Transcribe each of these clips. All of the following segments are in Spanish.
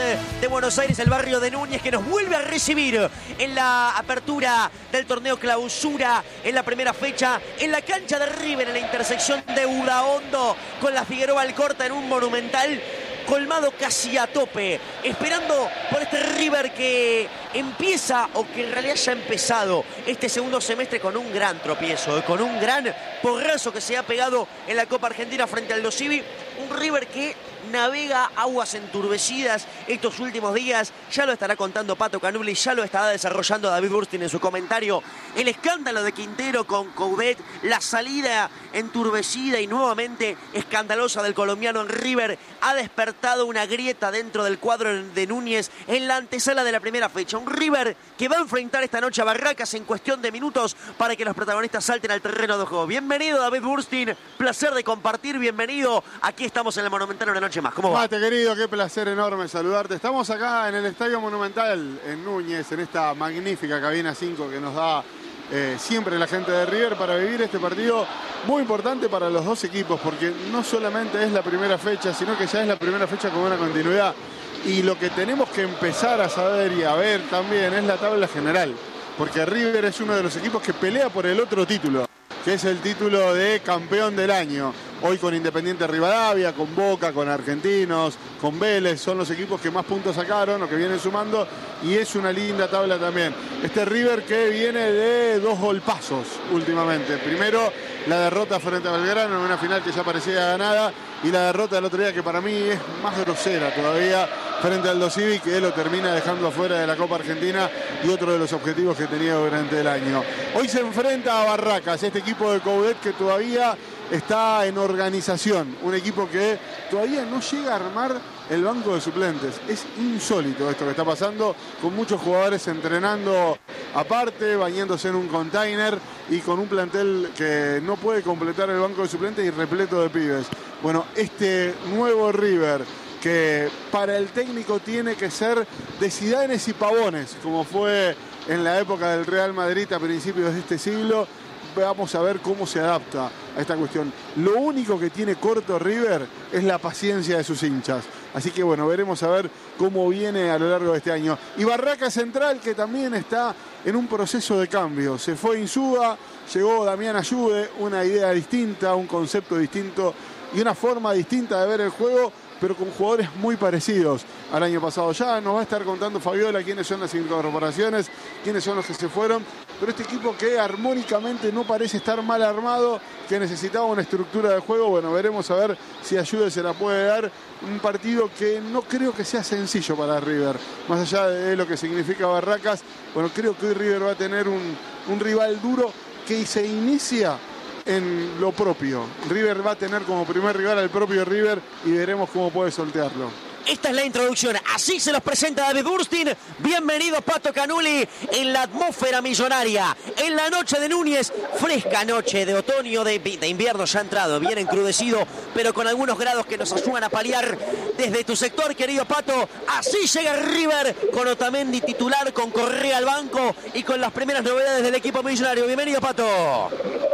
de Buenos Aires, el barrio de Núñez, que nos vuelve a recibir en la apertura del torneo Clausura, en la primera fecha, en la cancha de River, en la intersección de Udaondo con la Figueroa Alcorta, en un Monumental colmado casi a tope, esperando por este River que empieza, o que en realidad ya ha empezado este segundo semestre con un gran tropiezo, con un gran porrazo que se ha pegado en la Copa Argentina frente al Dosivi. Un River que navega aguas enturbecidas estos últimos días. Ya lo estará contando Pato Canuli, ya lo estará desarrollando David Burstin en su comentario. El escándalo de Quintero con Coudet, la salida enturbecida y nuevamente escandalosa del colombiano en River, ha despertado una grieta dentro del cuadro de Núñez en la antesala de la primera fecha. Un River que va a enfrentar esta noche a Barracas en cuestión de minutos para que los protagonistas salten al terreno de juego. Bienvenido, David Burstin, placer de compartir, bienvenido. Aquí estamos en el Monumental una noche más. ¿Cómo va? Mate, querido, qué placer enorme saludarte. Estamos acá en el Estadio Monumental, en Núñez, en esta magnífica cabina 5 que nos da siempre la gente de River para vivir este partido muy importante para los dos equipos, porque no solamente es la primera fecha, sino que ya es la primera fecha con una continuidad. Y lo que tenemos que empezar a saber y a ver también es la tabla general, porque River es uno de los equipos que pelea por el otro título, que es el título de campeón del año. Hoy con Independiente Rivadavia, con Boca, con Argentinos, con Vélez, son los equipos que más puntos sacaron o que vienen sumando, y es una linda tabla también. Este River que viene de dos golpazos últimamente. Primero, la derrota frente a Belgrano en una final que ya parecía ganada, y la derrota del otro día que para mí es más grosera todavía frente al Dosivi, que él lo termina dejando afuera de la Copa Argentina y otro de los objetivos que tenía durante el año. Hoy se enfrenta a Barracas, este equipo de Coudet que todavía está en organización, un equipo que todavía no llega a armar el banco de suplentes. Es insólito esto que está pasando, con muchos jugadores entrenando aparte, bañándose en un container y con un plantel que no puede completar el banco de suplentes y repleto de pibes. Bueno, este nuevo River, que para el técnico tiene que ser de Zidanes y Pavones, como fue en la época del Real Madrid a principios de este siglo. Vamos a ver cómo se adapta a esta cuestión. Lo único que tiene corto River es la paciencia de sus hinchas. Así que bueno, veremos a ver cómo viene a lo largo de este año. Y Barraca Central, que también está en un proceso de cambio. Se fue Insúa, llegó Damián Ayude, una idea distinta, un concepto distinto y una forma distinta de ver el juego, pero con jugadores muy parecidos al año pasado. Ya nos va a estar contando Fabiola quiénes son las incorporaciones, quiénes son los que se fueron, pero este equipo que armónicamente no parece estar mal armado, que necesitaba una estructura de juego. Bueno, veremos a ver si Ayude se la puede dar. Un partido que no creo que sea sencillo para River, más allá de lo que significa Barracas. Bueno, creo que hoy River va a tener un rival duro que se inicia en lo propio. River va a tener como primer rival al propio River y veremos cómo puede sortearlo. Esta es la introducción, así se los presenta David Burstin. Bienvenido Pato Canuli en la atmósfera millonaria, en la noche de Núñez, fresca noche de otoño, de invierno ya entrado, bien encrudecido, pero con algunos grados que nos ayudan a paliar desde tu sector, querido Pato. Así llega River con Otamendi titular, con Correa al banco y con las primeras novedades del equipo millonario. Bienvenido, Pato.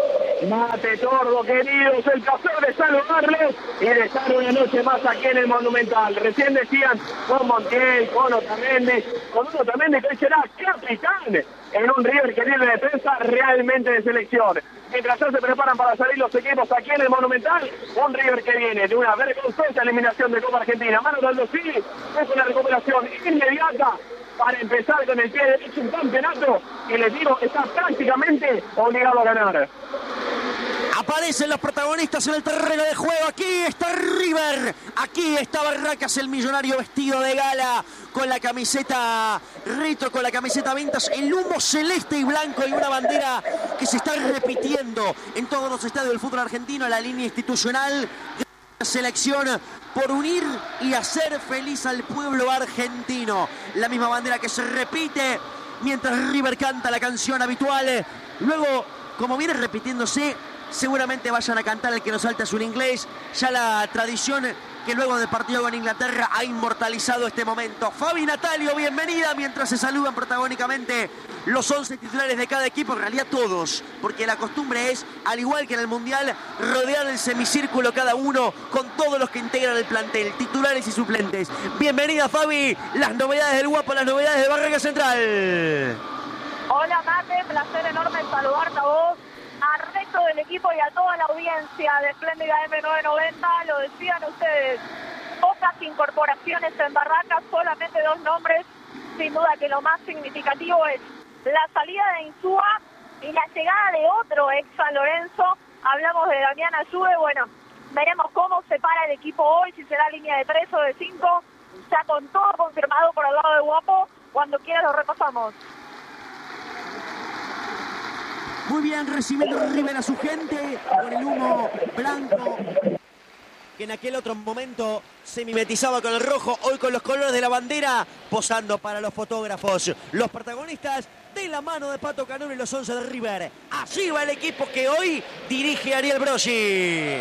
Mate, Tordo, queridos, el placer de saludarles y de estar una noche más aquí en el Monumental. Recién decían con Montiel, con Otamendi que hoy será capitán en un River que tiene defensa realmente de selección. Mientras ya se preparan para salir los equipos aquí en el Monumental, un River que viene de una vergonzosa eliminación de Copa Argentina. Mano del Dosivi, es una recuperación inmediata para empezar con el pie derecho un campeonato que, les digo, está prácticamente obligado a ganar. Aparecen los protagonistas en el terreno de juego. Aquí está River, aquí está Barracas, el millonario vestido de gala, con la camiseta retro, con la camiseta vintage, el humo celeste y blanco y una bandera que se está repitiendo en todos los estadios del fútbol argentino, la línea institucional. Selección por unir y hacer feliz al pueblo argentino. La misma bandera que se repite mientras River canta la canción habitual. Luego, como viene repitiéndose, seguramente vayan a cantar el que nos salta es un inglés. Ya la tradición que luego del partido con Inglaterra ha inmortalizado este momento. Fabi, Natalio, bienvenida, mientras se saludan protagónicamente los 11 titulares de cada equipo, en realidad todos, porque la costumbre es, al igual que en el Mundial, rodear el semicírculo cada uno con todos los que integran el plantel, titulares y suplentes. Bienvenida, Fabi, las novedades del Guapo, las novedades de Barraca Central. Hola, Mate, placer enorme saludarte a vos, al resto del equipo y a toda la audiencia de Espléndida M990. Lo decían ustedes, pocas incorporaciones en Barracas, solamente 2 nombres. Sin duda que lo más significativo es la salida de Insúa y la llegada de otro ex San Lorenzo. Hablamos de Damián Ayude. Bueno, veremos cómo se para el equipo hoy, si será línea de 3 o de 5. Ya con todo confirmado por el lado de Guapo. Cuando quieras lo repasamos. Muy bien, recibiendo River a su gente con el humo blanco que en aquel otro momento se mimetizaba con el rojo, hoy con los colores de la bandera, posando para los fotógrafos, los protagonistas de la mano de Pato Canone y los 11 de River. Así va el equipo que hoy dirige Ariel Broggi.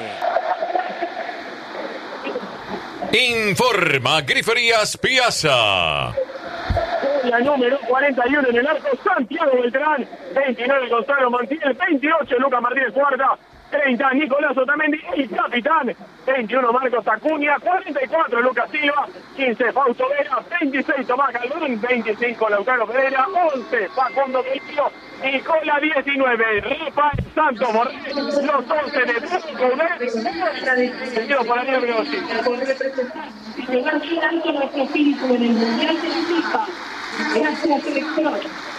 Informa Griferías Piazza. La número 41 en el arco, Santiago Beltrán. 29 Gonzalo Montiel, 28 Lucas Martínez Cuarta, 30 Nicolás Otamendi, el capitán. 21 Marcos Acuña, 44 Lucas Silva, 15 Fausto Vera, 26 Tomás Galván, 25 Lautaro Pereira, 11 Facundo Pelillo y con la 19 Rafael Santos Morales. Los 11 de Coudet, por Ariel Broggi. Y llevar bien alto nuestro espíritu en el Mundial de la FIFA. Gracias, selección.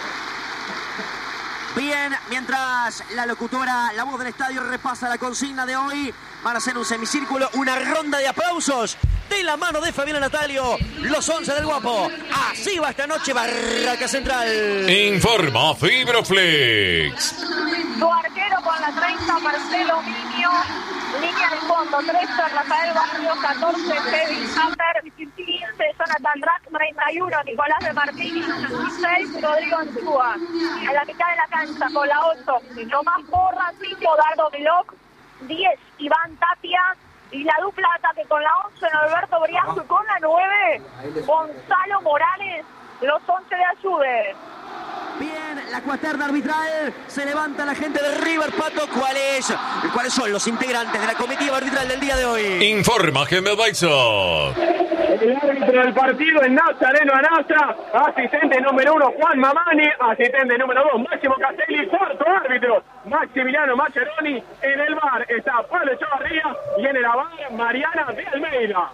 Bien, mientras la locutora, la voz del estadio, repasa la consigna de hoy, van a hacer un semicírculo, una ronda de aplausos de la mano de Fabiana Natalio, los 11 del Guapo. Así va esta noche Barraca Central. Informa Fibroflex. Su arquero con la 30, Marcelo Miño. Línea de fondo, 13, Rafael Barrios, 14, Kevin Sander, 15, Jonathan Drac, 31, Nicolás de Martín, 16, Rodrigo Insúa. En la mitad de la cancha con la 8, Tomás Porra, 5, Dardo Milok, 10, Iván Tapia. Y la dupla ataque con la 11, Alberto Briasco, y con la 9, Gonzalo Morales, los 11 de Ayude. Bien, la cuaterna arbitral, se levanta la gente de River. Pato, ¿cuáles son los integrantes de la comitiva arbitral del día de hoy? Informa Gemel Baizo. El árbitro del partido es Nazareno Anasa, asistente número 1 Juan Mamani, asistente número 2 Máximo Castelli, cuarto árbitro Maximiliano Maccheroni. En el bar está Pablo Echavarría y en el bar Mariana de Almeida.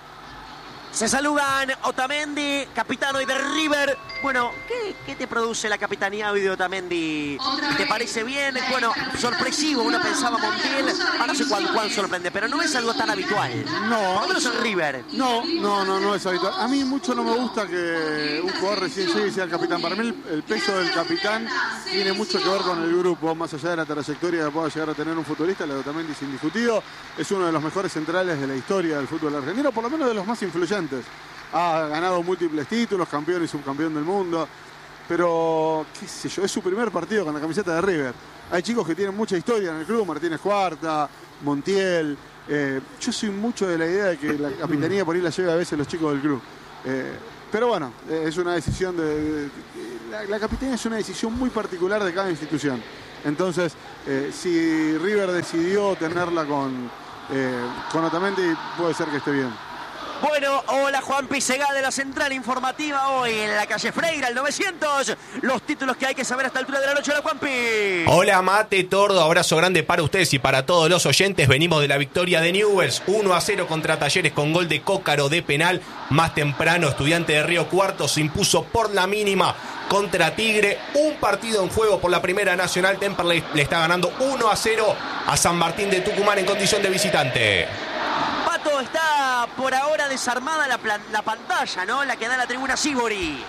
Se saludan Otamendi, capitán hoy de River. Bueno, ¿qué te produce la capitanía hoy de Otamendi? ¿Te parece bien? Bueno, sorpresivo, uno pensaba Montiel, no sé cuán sorprende, pero no es algo tan habitual. No. Por lo menos en River. No es habitual. A mí mucho no me gusta que un jugador recién llegue y sea el capitán. Para mí el peso del capitán tiene mucho que ver con el grupo, más allá de la trayectoria que pueda llegar a tener un futbolista. La de Otamendi es indiscutido, es uno de los mejores centrales de la historia del fútbol argentino, por lo menos de los más influyentes. Ha ganado múltiples títulos, campeón y subcampeón del mundo, pero qué sé yo, es su primer partido con la camiseta de River. Hay chicos que tienen mucha historia en el club, Martínez Cuarta, Montiel. Yo soy mucho de la idea de que la capitanía por ahí la lleve a veces los chicos del club. Pero bueno, es una decisión la capitanía es una decisión muy particular de cada institución. Entonces, si River decidió tenerla con Otamendi, puede ser que esté bien. Bueno, hola Juan Pisegá de la Central Informativa, hoy en la calle Freira, el 900. Los títulos que hay que saber a esta altura de la noche. Hola Juanpi. Hola Mate, Tordo, abrazo grande para ustedes y para todos los oyentes. Venimos de la victoria de Newell's, 1-0 contra Talleres con gol de Cócaro de penal. Más temprano, Estudiante de Río Cuarto se impuso por la mínima contra Tigre. Un partido en juego por la Primera Nacional. Temperley le está ganando 1-0 a San Martín de Tucumán en condición de visitante. Pato, está por ahora desarmada la pantalla, ¿no? La que da la tribuna Sibori.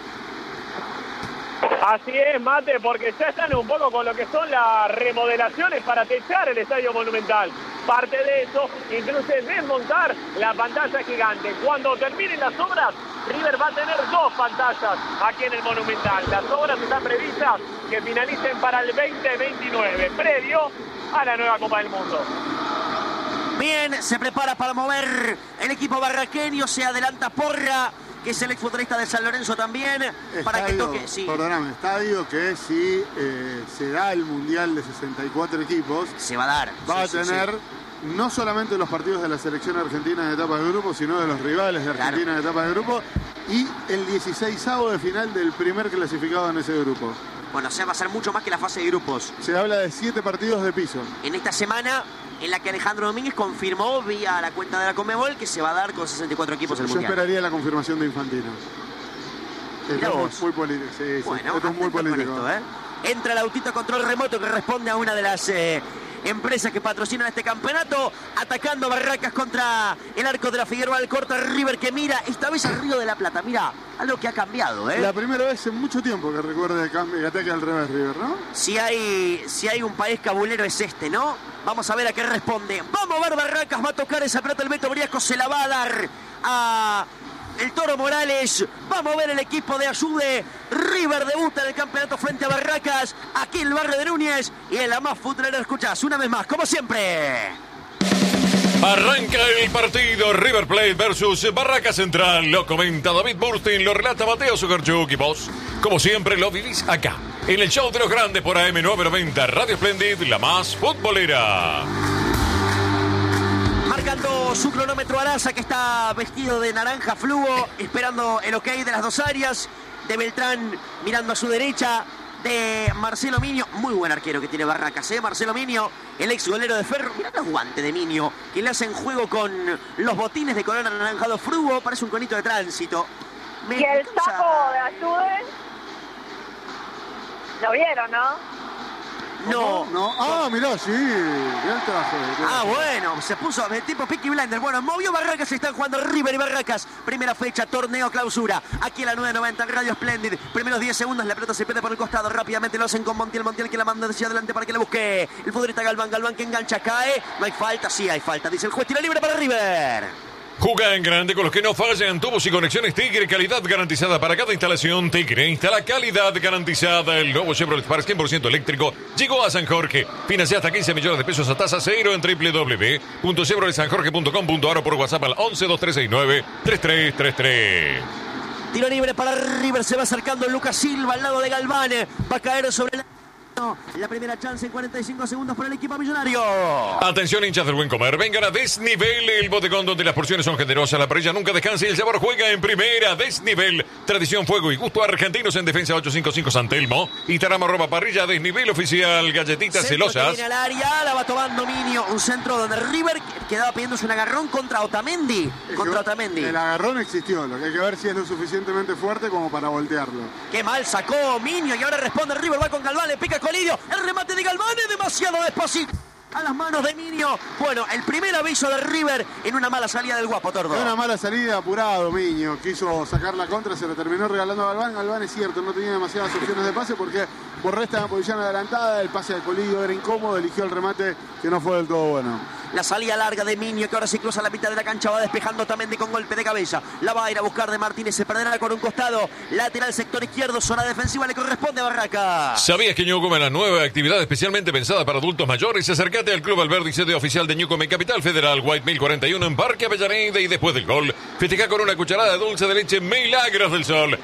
Así es, Mate, porque ya están un poco con lo que son las remodelaciones para techar el Estadio Monumental. Parte de eso incluye desmontar la pantalla gigante. Cuando terminen las obras, River va a tener 2 pantallas aquí en el Monumental. Las obras están previstas que finalicen para el 2029, previo a la nueva Copa del Mundo. Bien, se prepara para mover el equipo barraqueño, se adelanta Porra, que es el exfutbolista de San Lorenzo también, para que toque. Sí. Perdóname, estadio que si se da el Mundial de 64 equipos, se va a dar. Va a tener no solamente los partidos de la selección argentina de etapa de grupo, sino de los rivales de Argentina de etapa de grupo, y el 16avo de final del primer clasificado en ese grupo. Bueno, o sea, va a ser mucho más que la fase de grupos. Se habla de 7 partidos de piso. En esta semana en la que Alejandro Domínguez confirmó vía la cuenta de la Conmebol que se va a dar con 64 equipos el Mundial. Yo esperaría la confirmación de Infantino. Esto es muy político. Sí, bueno, esto es muy político. Esto, Entra el autito control remoto que responde a una de las empresas que patrocinan este campeonato, atacando Barracas contra el arco de la Figueroa Alcorta. River que mira, esta vez al Río de la Plata. Mira, algo que ha cambiado, La primera vez en mucho tiempo que recuerde el cambio, que ataque al revés River, ¿no? Si hay un país cabulero es este, ¿no? Vamos a ver a qué responde. Vamos a ver Barracas, va a tocar esa pelota el Beto Briasco, se la va a dar a el Toro Morales. Vamos a ver el equipo de Ayude. River debuta en el campeonato frente a Barracas, aquí en el barrio de Núñez, y en la más futbolera escuchás una vez más, como siempre. Arranca el partido River Plate versus Barracas Central. Lo comenta David Burstein, lo relata Mateo Sugarchuk y vos, como siempre, lo vivís acá, en el show de los grandes por AM990 Radio Splendid, la más futbolera. Marcando su cronómetro Araza, que está vestido de naranja fluo, esperando el ok de las dos áreas. De Beltrán mirando a su derecha, de Marcelo Miño, muy buen arquero que tiene Barracas, Marcelo Miño, el ex golero de Ferro. Mirá los guantes de Miño, que le hacen juego con los botines de color anaranjado fluo, parece un conito de tránsito. Y el saco de Ayude, ¿lo vieron, no? No. Mirá, sí. Mirá el traje. Bueno, se puso tipo Peaky Blinders. Bueno, movió Barracas, están jugando River y Barracas. Primera fecha, torneo clausura. Aquí en la 990 en Radio Splendid. Primeros 10 segundos, la pelota se pierde por el costado. Rápidamente lo hacen con Montiel que la manda hacia adelante para que la busque. El futbolista Galván que engancha, cae. No hay falta, sí hay falta. Dice el juez, tira libre para River. Juega en grande con los que no fallan. Tubos y conexiones Tigre, calidad garantizada para cada instalación. Tigre instala calidad garantizada. El nuevo Chevrolet Spark 100% eléctrico llegó a San Jorge. Financia hasta 15 millones de pesos a tasa cero en www.chevroletsanjorge.com.ar o por WhatsApp al 11-2369-3333. Tiro libre para River, se va acercando Lucas Silva al lado de Galván. Va a caer sobre la primera chance en 45 segundos para el equipo millonario. Atención, hinchas del buen comer, vengan a Desnivel, el bodegón donde las porciones son generosas, la parrilla nunca descansa y el sabor juega en primera. Desnivel, tradición, fuego y gusto argentinos en defensa 855 San Telmo. Instagram @parrilla Desnivel oficial, galletitas centro celosas. Viene al área, la va tomando Minio, un centro donde River quedaba pidiéndose un agarrón contra Otamendi. El agarrón existió, lo que hay que ver si es lo suficientemente fuerte como para voltearlo. Qué mal sacó Minio y ahora responde River, va con Galván, le pica Colidio, el remate de Galván es demasiado despacito a las manos de Minio. Bueno, el primer aviso de River en una mala salida del Guapo, Tordo. En una mala salida, apurado Minio, quiso sacar la contra, se la terminó regalando a Galván. Galván es cierto, no tenía demasiadas opciones de pase porque Borré estaba en posición adelantada, el pase de Colidio era incómodo, eligió el remate que no fue del todo bueno. La salida larga de Minio, que ahora se cruza la mitad de la cancha, va despejando Otamendi con golpe de cabeza. La va a ir a buscar de Martínez, se perderá con un costado. Lateral sector izquierdo, zona defensiva, le corresponde a Barracas. ¿Sabías que Newcombe es la nueva actividad especialmente pensada para adultos mayores? Acércate al Club Alberdi, sede oficial de Newcombe, Capital Federal, White 1041 en Parque Avellaneda, y después del gol, festeja con una cucharada de dulce de leche Milagros del Sol.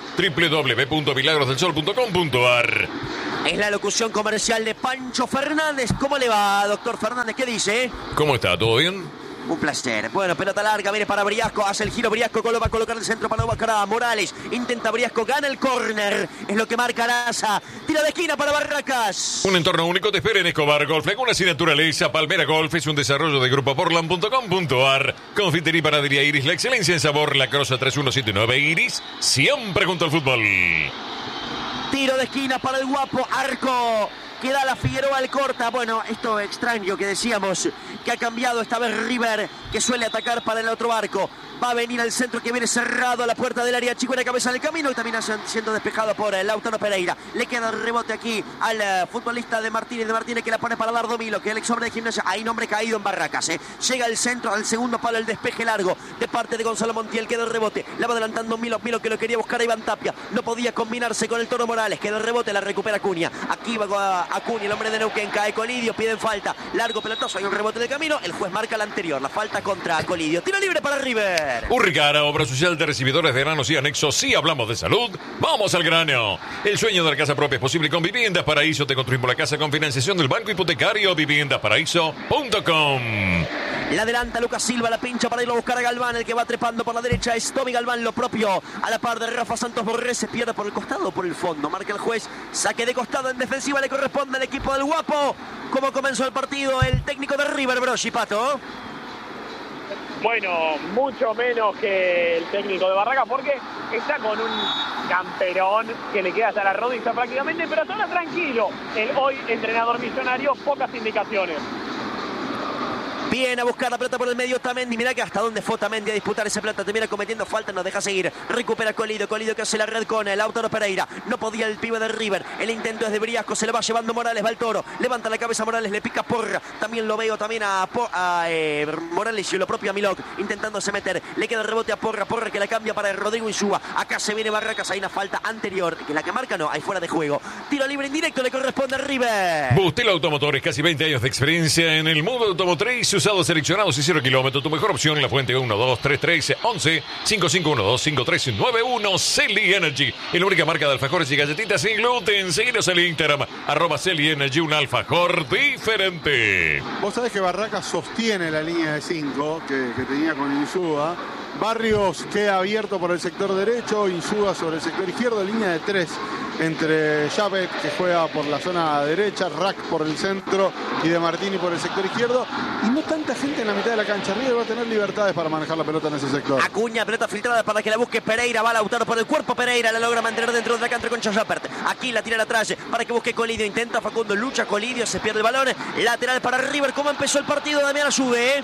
www.milagrosdelsol.com.ar. Es la locución comercial de Pancho Fernández. ¿Cómo le va, doctor Fernández? ¿Qué dice? ¿Cómo está? ¿Todo bien? Un placer. Bueno, pelota larga, viene para Briasco, hace el giro Briasco, lo va a colocar el centro para Bacará. Morales intenta Briasco, gana el córner, es lo que marca Araza. Tira de esquina para Barracas. Un entorno único te espera en Escobar Golf, con una naturaleza. Palmera Golf es un desarrollo de grupoportland.com.ar. Confitería y panadería Iris, la excelencia en sabor, La Crosa 3179 Iris, siempre junto al fútbol. Tiro de esquina para el Guapo, arco. Queda la Figueroa Alcorta. Bueno, esto extraño que decíamos que ha cambiado esta vez River, que suele atacar para el otro arco. Va a venir al centro que viene cerrado a la puerta del área chico en la cabeza del camino y también siendo despejado por Lautaro Pereira. Le queda el rebote aquí al futbolista de Martínez que la pone para Dardo Milo, que es el ex hombre de Gimnasia. Hay nombre caído en Barracas. Llega el centro al segundo palo, el despeje largo de parte de Gonzalo Montiel. Queda el rebote. La va adelantando Milo que lo quería buscar a Iván Tapia. No podía combinarse con el Toro Morales. Queda el rebote, la recupera Acuña. Aquí va Acuña, el hombre de Neuquén. Cae Colidio, piden falta. Largo pelotazo, hay un rebote de camino. El juez marca la anterior, la falta contra Colidio. Tiro libre para River. Urricara, obra social de recibidores de granos y anexos. Si hablamos de salud, vamos al grano. El sueño de la casa propia es posible con Viviendas Paraíso. Te construimos la casa con financiación del Banco Hipotecario. Viviendasparaíso.com. La adelanta Lucas Silva, la pincha para irlo a buscar a Galván. El que va trepando por la derecha es Tommy Galván, lo propio a la par de Rafa Santos Borrés. Se pierde por el costado o por el fondo. Marca el juez, saque de costado en defensiva. Le corresponde al equipo del Guapo. ¿Cómo comenzó el partido el técnico de River, Broggi, Pato? Bueno, mucho menos que el técnico de Barracas porque está con un camperón que le queda hasta la rodilla prácticamente, pero suena tranquilo. El hoy entrenador millonario, pocas indicaciones. Viene a buscar la pelota por el medio Otamendi. Mirá que hasta dónde fue Otamendi a disputar esa pelota. Termina cometiendo falta, nos deja seguir. Recupera Colidio que hace la red con el Lautaro Pereira. No podía el pibe de River. El intento es de Briasco, se le va llevando Morales, va el Toro. Levanta la cabeza Morales, le pica Porra. También lo veo también a Morales y lo propio a Milok intentándose meter. Le queda el rebote a Porra que la cambia para Rodrigo Insúa. Acá se viene Barracas, hay una falta anterior. Que la que marca no, hay fuera de juego. Tiro libre indirecto, le corresponde a River. Bustel Automotores, casi 20 años de experiencia en el mundo automotriz. Usados seleccionados y 0 kilómetros. Tu mejor opción en la fuente 12331155125391. Celi Energy, la única marca de alfajores y galletitas sin gluten. Seguinos en el Instagram @Celi Energy, un alfajor diferente. Vos sabés que Barracas sostiene la línea de 5 que tenía con Insúa. Barrios queda abierto por el sector derecho, Insúa sobre el sector izquierdo, línea de 3 entre Chávez, que juega por la zona derecha, Rack por el centro y De Martini por el sector izquierdo. Y no tanta gente en la mitad de la cancha. River va a tener libertades para manejar la pelota en ese sector. Acuña, pelota filtrada para que la busque Pereira. Va a Lautaro por el cuerpo. Pereira la logra mantener dentro de la cancha con Chapert. Aquí la tira atrás para que busque Colidio. Intenta Facundo, lucha Colidio, se pierde el balón. Lateral para River. ¿Cómo empezó el partido? Damián Ayude,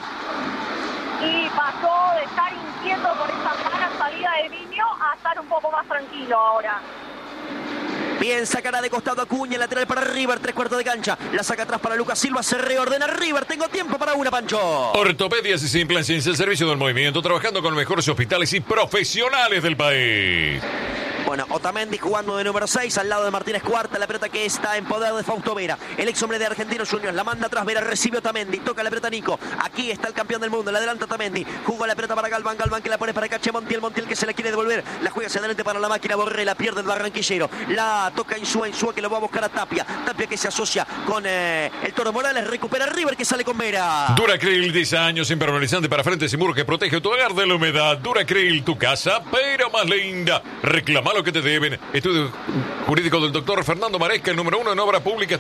Y pasó de estar inquieto por esa mala salida de Niño a estar un poco más tranquilo ahora. Bien, sacará de costado Acuña, lateral para River, 3/4 de cancha. La saca atrás para Lucas Silva, se reordena River. Tengo tiempo para una, Pancho. Ortopedias y Implantes, el servicio del movimiento, trabajando con los mejores hospitales y profesionales del país. Bueno, Otamendi jugando de número 6 al lado de Martínez Cuarta. La pelota que está en poder de Fausto Vera. El ex hombre de Argentinos Juniors. La manda atrás. Vera recibe Otamendi. Toca la pelota Nico. Aquí está el campeón del mundo. La adelanta Otamendi. Jugó la pelota para Galván. Galván que la pone para Cache Montiel. Montiel que se la quiere devolver. La juega hacia adelante para la máquina. Borré. La pierde el barranquillero. La toca Insúa. Insúa que lo va a buscar a Tapia. Tapia que se asocia con el Toro Morales. Recupera River que sale con Vera. Duracril, 10 años, impermeabilizante para frentes y muros que protege tu hogar de la humedad. Duracril, tu casa, pero más linda. Reclama lo que te deben. Estudio jurídico del doctor Fernando Maresca, el número 1 en obra pública,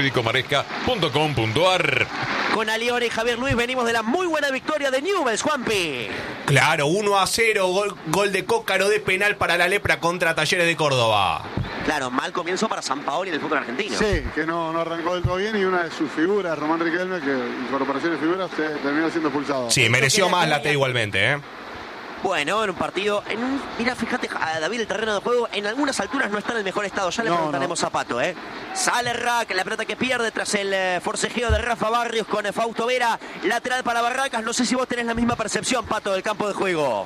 estudiojurídicomaresca.com.ar. Con Aliore y Javier Luis venimos de la muy buena victoria de Newell's, Juanpi. Claro, 1-0, gol de Cócaro de penal para la Lepra contra Talleres de Córdoba. Claro, mal comienzo para Sampaoli en el fútbol argentino. Sí, que no arrancó del todo bien y una de sus figuras, Román Riquelme, que incorporación de figuras, terminó siendo expulsado. Sí, mereció más la T igualmente, ¿eh? Bueno, en un partido, mira, fíjate, a David, el terreno de juego, en algunas alturas no está en el mejor estado. Ya le preguntaremos a Pato, ¿eh? Sale Rack, la pelota que pierde tras el forcejeo de Rafa Barrios con Fausto Vera. Lateral para Barracas. No sé si vos tenés la misma percepción, Pato, del campo de juego.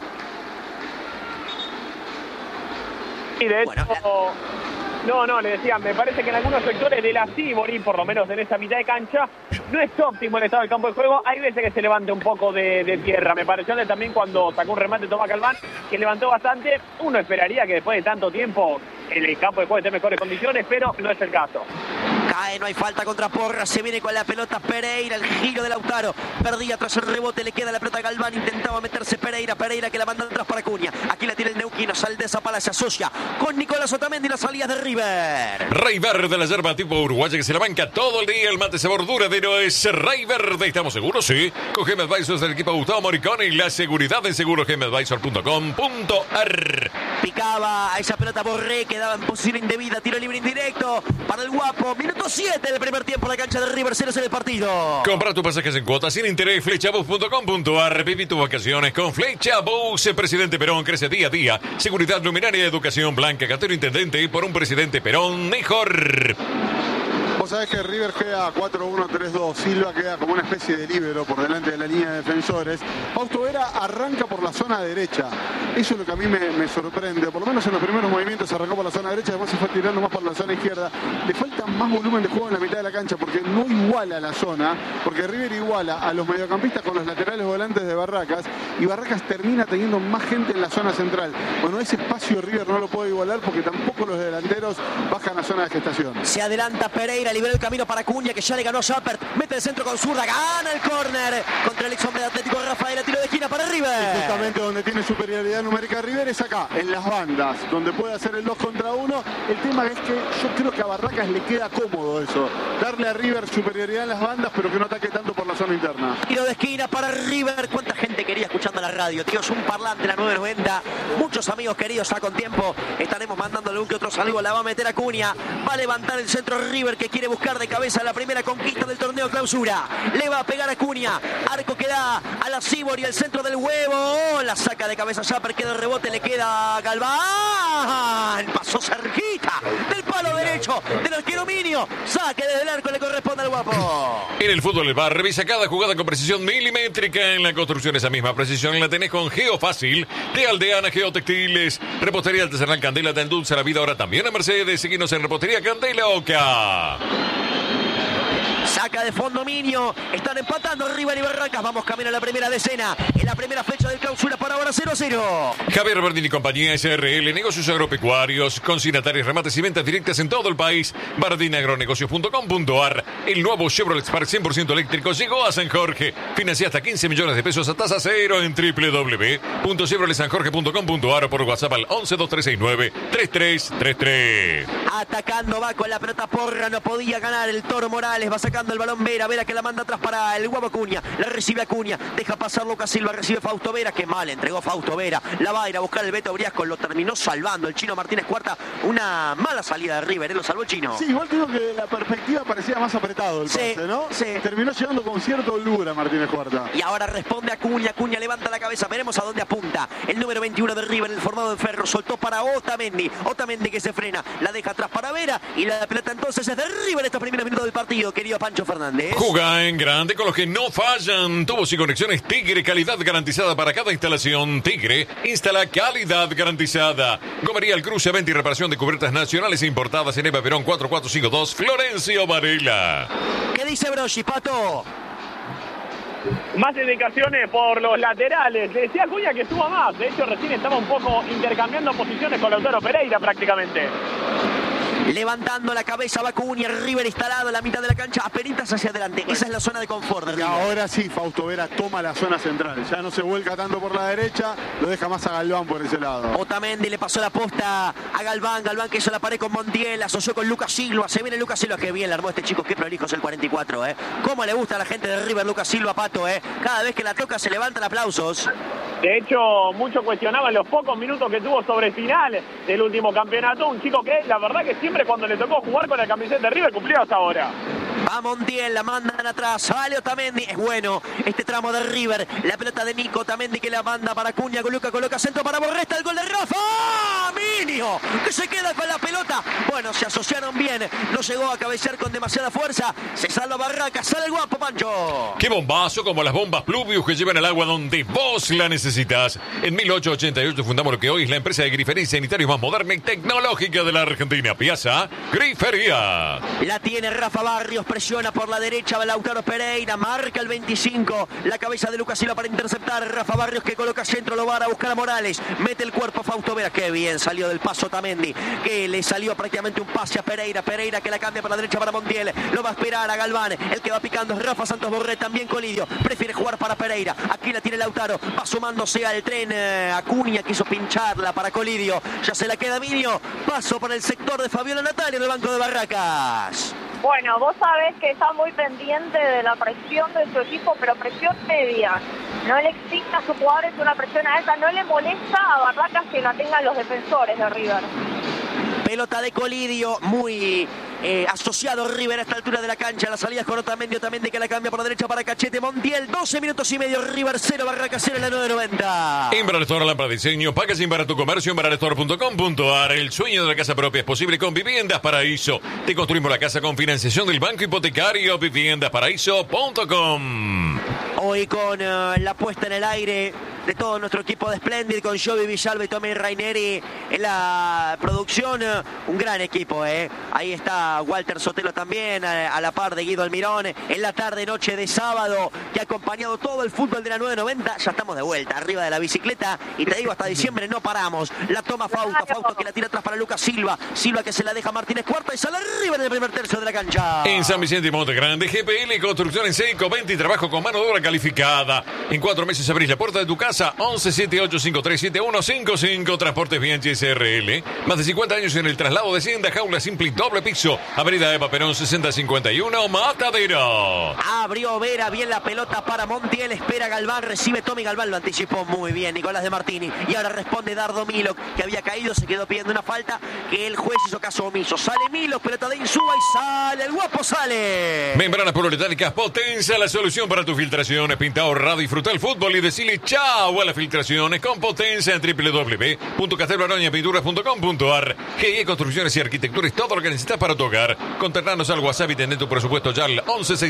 Y de hecho, no, le decía, me parece que en algunos sectores de la Sibori, por lo menos en esa mitad de cancha, no es óptimo el estado del campo de juego. Hay veces que se levanta un poco de tierra. Me pareció también cuando sacó un remate Tomás Galván, que levantó bastante. Uno esperaría que después de tanto tiempo el campo de juego esté en mejores condiciones, pero no es el caso. Cae, no hay falta contra Porra, se viene con la pelota Pereira, el giro de Lautaro, perdía tras el rebote, le queda la pelota a Galván, intentaba meterse Pereira que la manda atrás para Acuña, aquí la tiene el neuquino, sale de esa pala, se asocia con Nicolás Otamendi, las salidas de River. Rey Verde, la yerba tipo uruguaya que se la banca todo el día, el mate sabor duradero es Rey Verde, ¿estamos seguros? Sí, con GM Advisors del equipo Gustavo Moricone y la seguridad en segurogemadvisor.com.ar. Picaba a esa pelota Borré, quedaba en posición indebida, tiro libre indirecto para el Guapo. Minuto 7 del primer tiempo, la cancha de River, 0 en el partido. Compra tus pasajes en cuotas sin interés, flechabus.com.ar. Viví tus vacaciones con Flechabus. Presidente Perón crece día a día. Seguridad, luminaria, educación, Blanca Catero, intendente, y por un presidente Perón mejor. Vos sabés que River queda 4-1-3-2. Silva queda como una especie de líbero por delante de la línea de defensores. Fausto Vera arranca por la zona derecha. Eso es lo que a mí me sorprende. Por lo menos en los primeros movimientos arrancó por la zona derecha, después se fue tirando más por la zona izquierda. Le falta más volumen de juego en la mitad de la cancha porque no iguala la zona. Porque River iguala a los mediocampistas con los laterales volantes de Barracas. Y Barracas termina teniendo más gente en la zona central. Bueno, ese espacio River no lo puede igualar porque tampoco los delanteros bajan a zona de gestación. Se adelanta Pereira, libera el camino para Acuña, que ya le ganó a Shepard. Mete el centro con zurda, gana el córner contra el ex hombre de Atlético Rafael. Tiro de esquina para River. Y justamente donde tiene superioridad numérica River es acá, en las bandas, donde puede hacer el 2 contra 1. El tema es que yo creo que a Barracas le queda cómodo eso. Darle a River superioridad en las bandas, pero que no ataque tanto por la zona interna. Tiro de esquina para River. ¿Cuánta gente quería escuchando la radio? Tío, es un parlante la 990. Muchos amigos queridos ya con tiempo. Estaremos mandándole un que otro saludo. La va a meter Acuña. Va a levantar el centro River, que quiere buscar de cabeza la primera conquista del torneo clausura. Le va a pegar a Acuña. Arco que da a la Cibor y el centro del huevo. La saca de cabeza Shepard, queda el rebote, le queda a Galván. Pasó cerquita del palo derecho del arquero Minio. Saque desde el arco, le corresponde al Guapo. En el fútbol del bar, revisa cada jugada con precisión milimétrica. En la construcción esa misma precisión la tenés con Geofácil de Aldeana Geotextiles. Repostería artesanal Candela te endulza la vida ahora también a Mercedes. Seguinos en Repostería Candela Oca. Saca de fondo Minio. Están empatando River y Barracas. Vamos camino a la primera decena. En la primera fecha del clausura para ahora 0-0. Javier Bardini y compañía SRL, negocios agropecuarios, consignatarios, remates y ventas directas en todo el país. bardiniagronegocios.com.ar. El nuevo Chevrolet Spark 100% eléctrico llegó a San Jorge. Financia hasta 15 millones de pesos a tasa cero en www.chevroletsanjorge.com.ar o por WhatsApp al 112369-3333. Atacando va con la pelota Porra. No podía ganar el Toro Morales. Va sacando el balón Vera. Vera que la manda atrás para el Guapo Acuña. La recibe Acuña. Deja pasar Lucas Silva. Recibe Fausto Vera. Que mal entregó Fausto Vera. La va a ir a buscar el Beto Briasco. Lo terminó salvando el Chino Martínez Cuarta. Una mala salida de River. Lo salvó el Chino. Sí, igual digo que la perspectiva parecía más apretado el pase, ¿no? Sí. Terminó llegando con cierta holgura Martínez Cuarta. Y ahora responde Acuña. Acuña levanta la cabeza. Veremos a dónde apunta. El número 21 de River, el formado de Ferro. Soltó para Otamendi. Otamendi que se frena. La deja atrás para Vera. Y la pelota entonces es de River estos primeros minutos del partido, querido Pancho Fernández. Juga en grande con los que no fallan. Tubos y conexiones Tigre, calidad garantizada para cada instalación. Tigre instala calidad garantizada. Gomería El Cruce, venta y reparación de cubiertas nacionales e importadas en Eva Perón 4452, Florencio Varela. ¿Qué dice Broschi, Pato? Más indicaciones por los laterales. Le decía Acuña que suba más. De hecho, recién estaba un poco intercambiando posiciones con Lautaro Pereira prácticamente. Levantando la cabeza va Acuña, River instalado en la mitad de la cancha, apenitas hacia adelante. Esa es la zona de confort de Y River. ahora sí, Fausto Vera toma la zona central. Ya no se vuelca tanto por la derecha, lo deja más a Galván por ese lado. Otamendi le pasó la posta a Galván. Galván que hizo la pared con Montiel, asoció con Lucas Silva. Se viene Lucas Silva, que bien le armó este chico. Qué prolijo es el 44, Cómo le gusta a la gente de River Lucas Silva, Pato, Cada vez que la toca se levantan aplausos. De hecho, muchos cuestionaban los pocos minutos que tuvo sobre final del último campeonato. Un chico que, la verdad, que siempre cuando le tocó jugar con la camiseta de River cumplió hasta ahora. Va Montiel, la mandan atrás, sale Otamendi, es bueno este tramo de River, la pelota de Nico Otamendi que la manda para Acuña, coloca centro para Borresta, el gol de Rafa, Minio, que se queda con la pelota, bueno, se asociaron bien, no llegó a cabecear con demasiada fuerza, se salva Barracas, sale el Guapo, Pancho. ¡Qué bombazo! Como las bombas Pluvius que llevan el agua donde vos la necesitas. En 1888 fundamos lo que hoy es la empresa de grifería y sanitarios más moderna y tecnológica de la Argentina. Piazza Grifería. La tiene Rafa Barrios, presiona por la derecha, Lautaro Pereira, marca el 25, la cabeza de Lucas Silva para interceptar, Rafa Barrios que coloca centro, lo va a buscar a Morales, mete el cuerpo a Fausto Vera, qué bien salió del paso Otamendi, que le salió prácticamente un pase a Pereira, Pereira que la cambia por la derecha para Montiel, lo va a esperar a Galván, el que va picando es Rafa Santos Borré, también Colidio, prefiere jugar para Pereira, aquí la tiene Lautaro, va sumándose al tren, Acuña quiso pincharla para Colidio, ya se la queda Minio, paso para el sector de Fabiola Natalia en el banco de Barracas. Bueno, vos sabés que está muy pendiente de la presión de su equipo, pero presión media. no le exige a sus jugadores una presión alta, no le molesta a Barracas que la tengan los defensores de River. Pelota de Colidio, muy asociado River a esta altura de la cancha. La salida es con Otamendi que la cambia por la derecha para Cachete. Montiel, 12 minutos y medio. River 0, Barracas 0 en la 990. Embaralestor, lámpara de diseño. Paga sin para tu comercio. Embaralestor.com.ar. El sueño de la casa propia es posible con Viviendas Paraíso. Te construimos la casa con financiación del Banco Hipotecario. Viviendasparaíso.com. Hoy con la puesta en el aire de todo nuestro equipo de Splendid, con Jovi Villalba y Tommy Raineri en la producción. Un gran equipo, Ahí está Walter Sotelo también, a la par de Guido Almirón, en la tarde-noche de sábado, que ha acompañado todo el fútbol de la 990. Ya estamos de vuelta, arriba de la bicicleta, y te digo, hasta diciembre no paramos. La toma Fausto que la tira atrás para Lucas Silva que se la deja Martínez Cuarta y sale arriba en el primer tercio de la cancha. En San Vicente y Monte Grande, GPL Construcción en seco, 20 y trabajo con mano de obra calificada. En 4 meses abrís la puerta de tu casa. 1178537155. Transportes Bianchi SRL. Más de 50 años en el traslado de Hacienda. Jaula Simpli doble piso. Avenida Eva Perón 6051, Matadero. Abrió Vera, bien la pelota para Montiel. Espera Galván, recibe Tommy Galván. Lo anticipó muy bien Nicolás de Martini. Y ahora responde Dardo Milok, que había caído, se quedó pidiendo una falta que el juez hizo caso omiso. Sale Milok, pelota de Insúa y sale. El guapo sale. Membranas poliuretánicas Potenza, la solución para tus filtraciones. Pinta, ahorra, disfruta el fútbol y decirle chao a las filtraciones con Potenza en www.castelbarañapinturas.com.ar. GIE Construcciones y Arquitectura es todo lo que necesitas para tu hogar. Contactarnos al WhatsApp y tener tu presupuesto ya al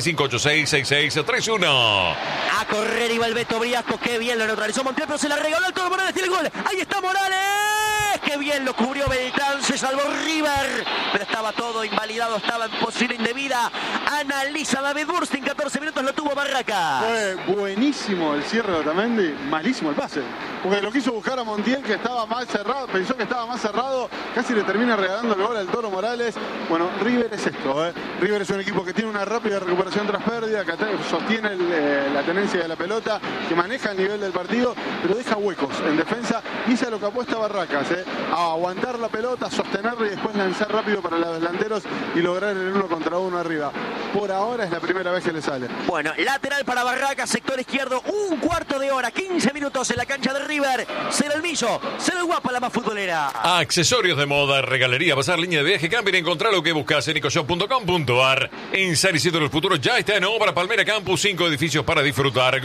1165866631. A correr iba el Beto Briasco, qué bien lo neutralizó Montiel, pero se la regaló al Toro Morales, tiene el gol. Ahí está Morales, qué bien lo cubrió Beltrán, se salvó River, pero estaba todo invalidado, estaba en posición indebida. Analiza David Bursting, 14 minutos lo tuvo Barracas. Fue buenísimo el cierre de Otamendi, malísimo el pase, porque lo quiso buscar a Montiel, que estaba más cerrado, pensó que estaba más cerrado, casi le termina regalando el gol al Toro Morales. Bueno, River es esto, River es un equipo que tiene una rápida recuperación tras pérdida, que sostiene la tenencia de la pelota, que maneja el nivel del partido, pero deja huecos en defensa, y eso es lo que apuesta Barracas, a aguantar la pelota, sostenerla y después lanzar rápido para los delanteros y lograr el 1 contra 1 arriba. Por ahora es la primera vez que le sale. Bueno, lateral para Barracas, sector izquierdo, un cuarto de hora, 15 minutos en la cancha de River. Será el Millo, será el guapo, la más futbolera. Accesorios de moda, regalería, pasar línea de viaje, camping, encontrar lo que buscas en ecoshop.com.ar. En San Isidro del Futuro ya está en obra Palmera Campus, 5 edificios para disfrutar.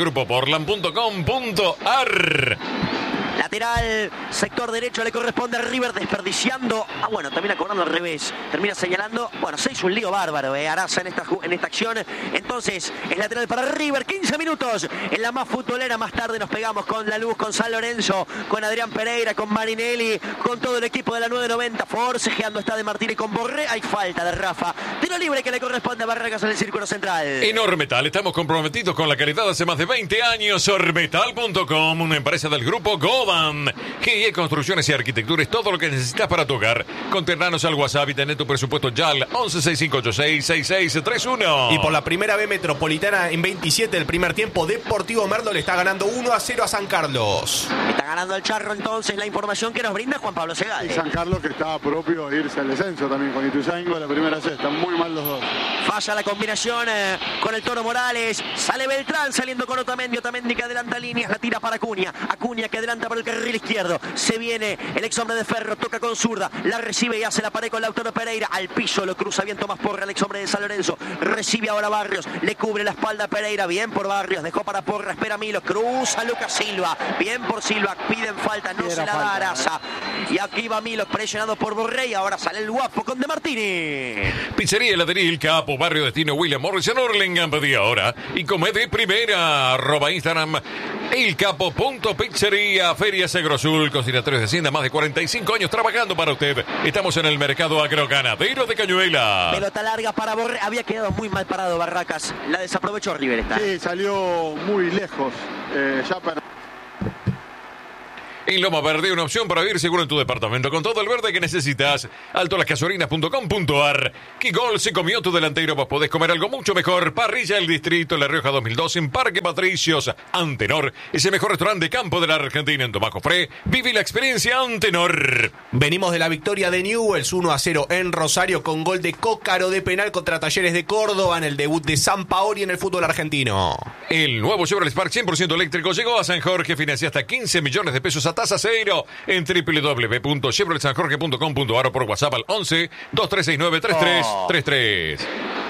Grupoportland.com.ar. Lateral, sector derecho, le corresponde a River, desperdiciando. Bueno, termina cobrando al revés. Termina señalando. Bueno, se hizo un lío bárbaro, Araza en esta acción. Entonces, es lateral para River. 15 minutos en la más futbolera. Más tarde nos pegamos con La Luz, con San Lorenzo, con Adrián Pereira, con Marinelli, con todo el equipo de la 990. Forcejeando está de Martínez con Borré. Hay falta de Rafa. Tiro libre que le corresponde a Barracas en el círculo central. En Ormetal estamos comprometidos con la calidad hace más de 20 años. Ormetal.com, una empresa del grupo Goban. GIE Construcciones y Arquitectura es todo lo que necesitas para tu hogar. Conternanos al WhatsApp y tener tu presupuesto ya al 1165866631. Y por la primera B Metropolitana en 27 del primer tiempo, Deportivo Merlo le está ganando 1-0 a San Carlos. Está ganando el Charro entonces, la información que nos brinda Juan Pablo Segal. Y San Carlos, que estaba propio irse al descenso también con Ituzaingó, la primera C. Están muy mal los dos. Falla la combinación con el Toro Morales. Sale Beltrán saliendo con Otamendi que adelanta líneas, la tira para Acuña que adelanta por el carril izquierdo. Se viene el ex hombre de Ferro, toca con zurda, la recibe y hace la pared con Lautaro Pereira. Al piso lo cruza bien Tomás Porra, el ex hombre de San Lorenzo. Recibe ahora Barrios, le cubre la espalda a Pereira. Bien por Barrios, dejó para Porra, espera Milo, cruza Lucas Silva. Bien por Silva, piden falta, no se la da Araza. Y aquí va Milo, presionado por Borré. Y ahora sale el guapo con De Martini. Pizzería Heladería El Capo, Barrio Destino William Morris en Orlingham. Pedí ahora y come de primera. Instagram elcapo.pizzería. Feria Segrosul, Conciliatorios de Hacienda, más de 45 años trabajando para usted. Estamos en el mercado agroganadero de Cañuela. Pelota larga para Borré, había quedado muy mal parado Barracas, la desaprovechó River esta. Sí, salió muy lejos, ya para... En Loma Verde, una opción para vivir seguro en tu departamento con todo el verde que necesitas. altolasgasolinas.com.ar. ¿Qué gol se comió tu delantero? Vos podés comer algo mucho mejor. Parrilla El Distrito, La Rioja 2002, en Parque Patricios. Antenor es el mejor restaurante de campo de la Argentina. En Tomás Jofré, viví la experiencia Antenor. Venimos de la victoria de Newell's 1-0 en Rosario con gol de Cócaro de penal contra Talleres de Córdoba en el debut de Sampaoli en el fútbol argentino. El nuevo Chevrolet Spark 100% eléctrico llegó a San Jorge. Financia hasta 15 millones de pesos a tasa cero en www.chevroletsanjorge.com.ar o por WhatsApp al 11 2369 3333.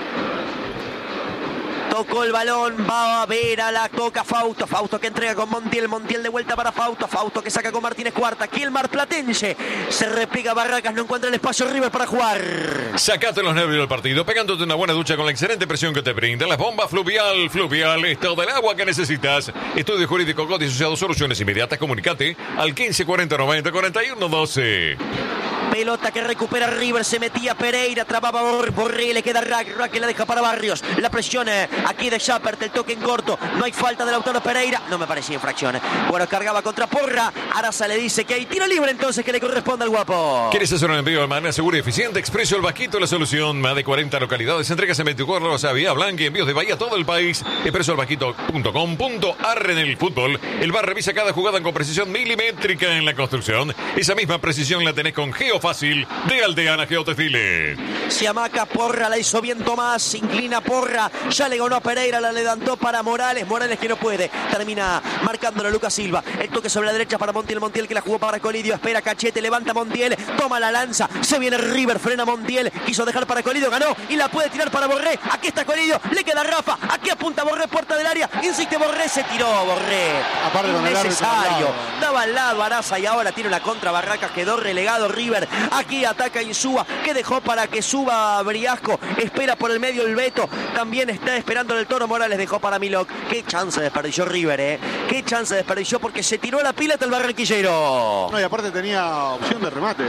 Tocó el balón, va a ver a la toca Fausto. Fausto que entrega con Montiel. Montiel de vuelta para Fausto. Fausto que saca con Martínez Cuarta. Aquí el marplatense. Se repega Barracas, no encuentra el espacio River para jugar. Sacate los nervios del partido pegándote una buena ducha con la excelente presión que te brinda las bombas Fluvial. Fluvial es todo el agua que necesitas. Estudio Jurídico Coti Asociado, soluciones inmediatas. Comunicate al 1540 90 41 12. Pelota que recupera River, se metía Pereira, trababa Borré, le queda Rack que la deja para Barrios. La presión aquí de Schappert, el toque en corto, no hay falta de Lautaro Pereira, no me parecía infracción. Bueno, cargaba contra Porra, Araza le dice que hay tiro libre entonces que le corresponde al guapo. ¿Quieres hacer un envío de manera segura y eficiente? Expreso El Vaquito, la solución. Más de 40 localidades, entregas en 24 horas a Vía Blanca y envíos de Bahía a todo el país. expresoelvaquito.com.ar. En el fútbol, el VAR revisa cada jugada con precisión milimétrica. En la construcción, esa misma precisión la tenés con Geofácil de Aldeana Geotextiles. Se amaca Porra, la hizo bien Tomás, inclina Porra, ya le ganó a Pereira, la levantó para Morales, Morales que no puede, termina marcándolo Lucas Silva, el toque sobre la derecha para Montiel, Montiel que la jugó para Colidio, espera Cachete, levanta Montiel, toma la lanza, se viene River, frena Montiel, quiso dejar para Colidio, ganó y la puede tirar para Borré, aquí está Colidio, le queda Rafa, aquí apunta Borré, puerta del área, insiste Borré, se tiró Borré, aparte con el innecesario, daba al lado Araza y ahora tiene una contra Barracas, quedó relegado River, aquí ataca Insúa, que dejó para que suba Briasco, espera por el medio el Beto, también está esperando el Toro Morales, dejó para Milok, qué chance desperdició River, qué chance desperdició porque se tiró la pileta el barranquillero. No, y aparte tenía opción de remate,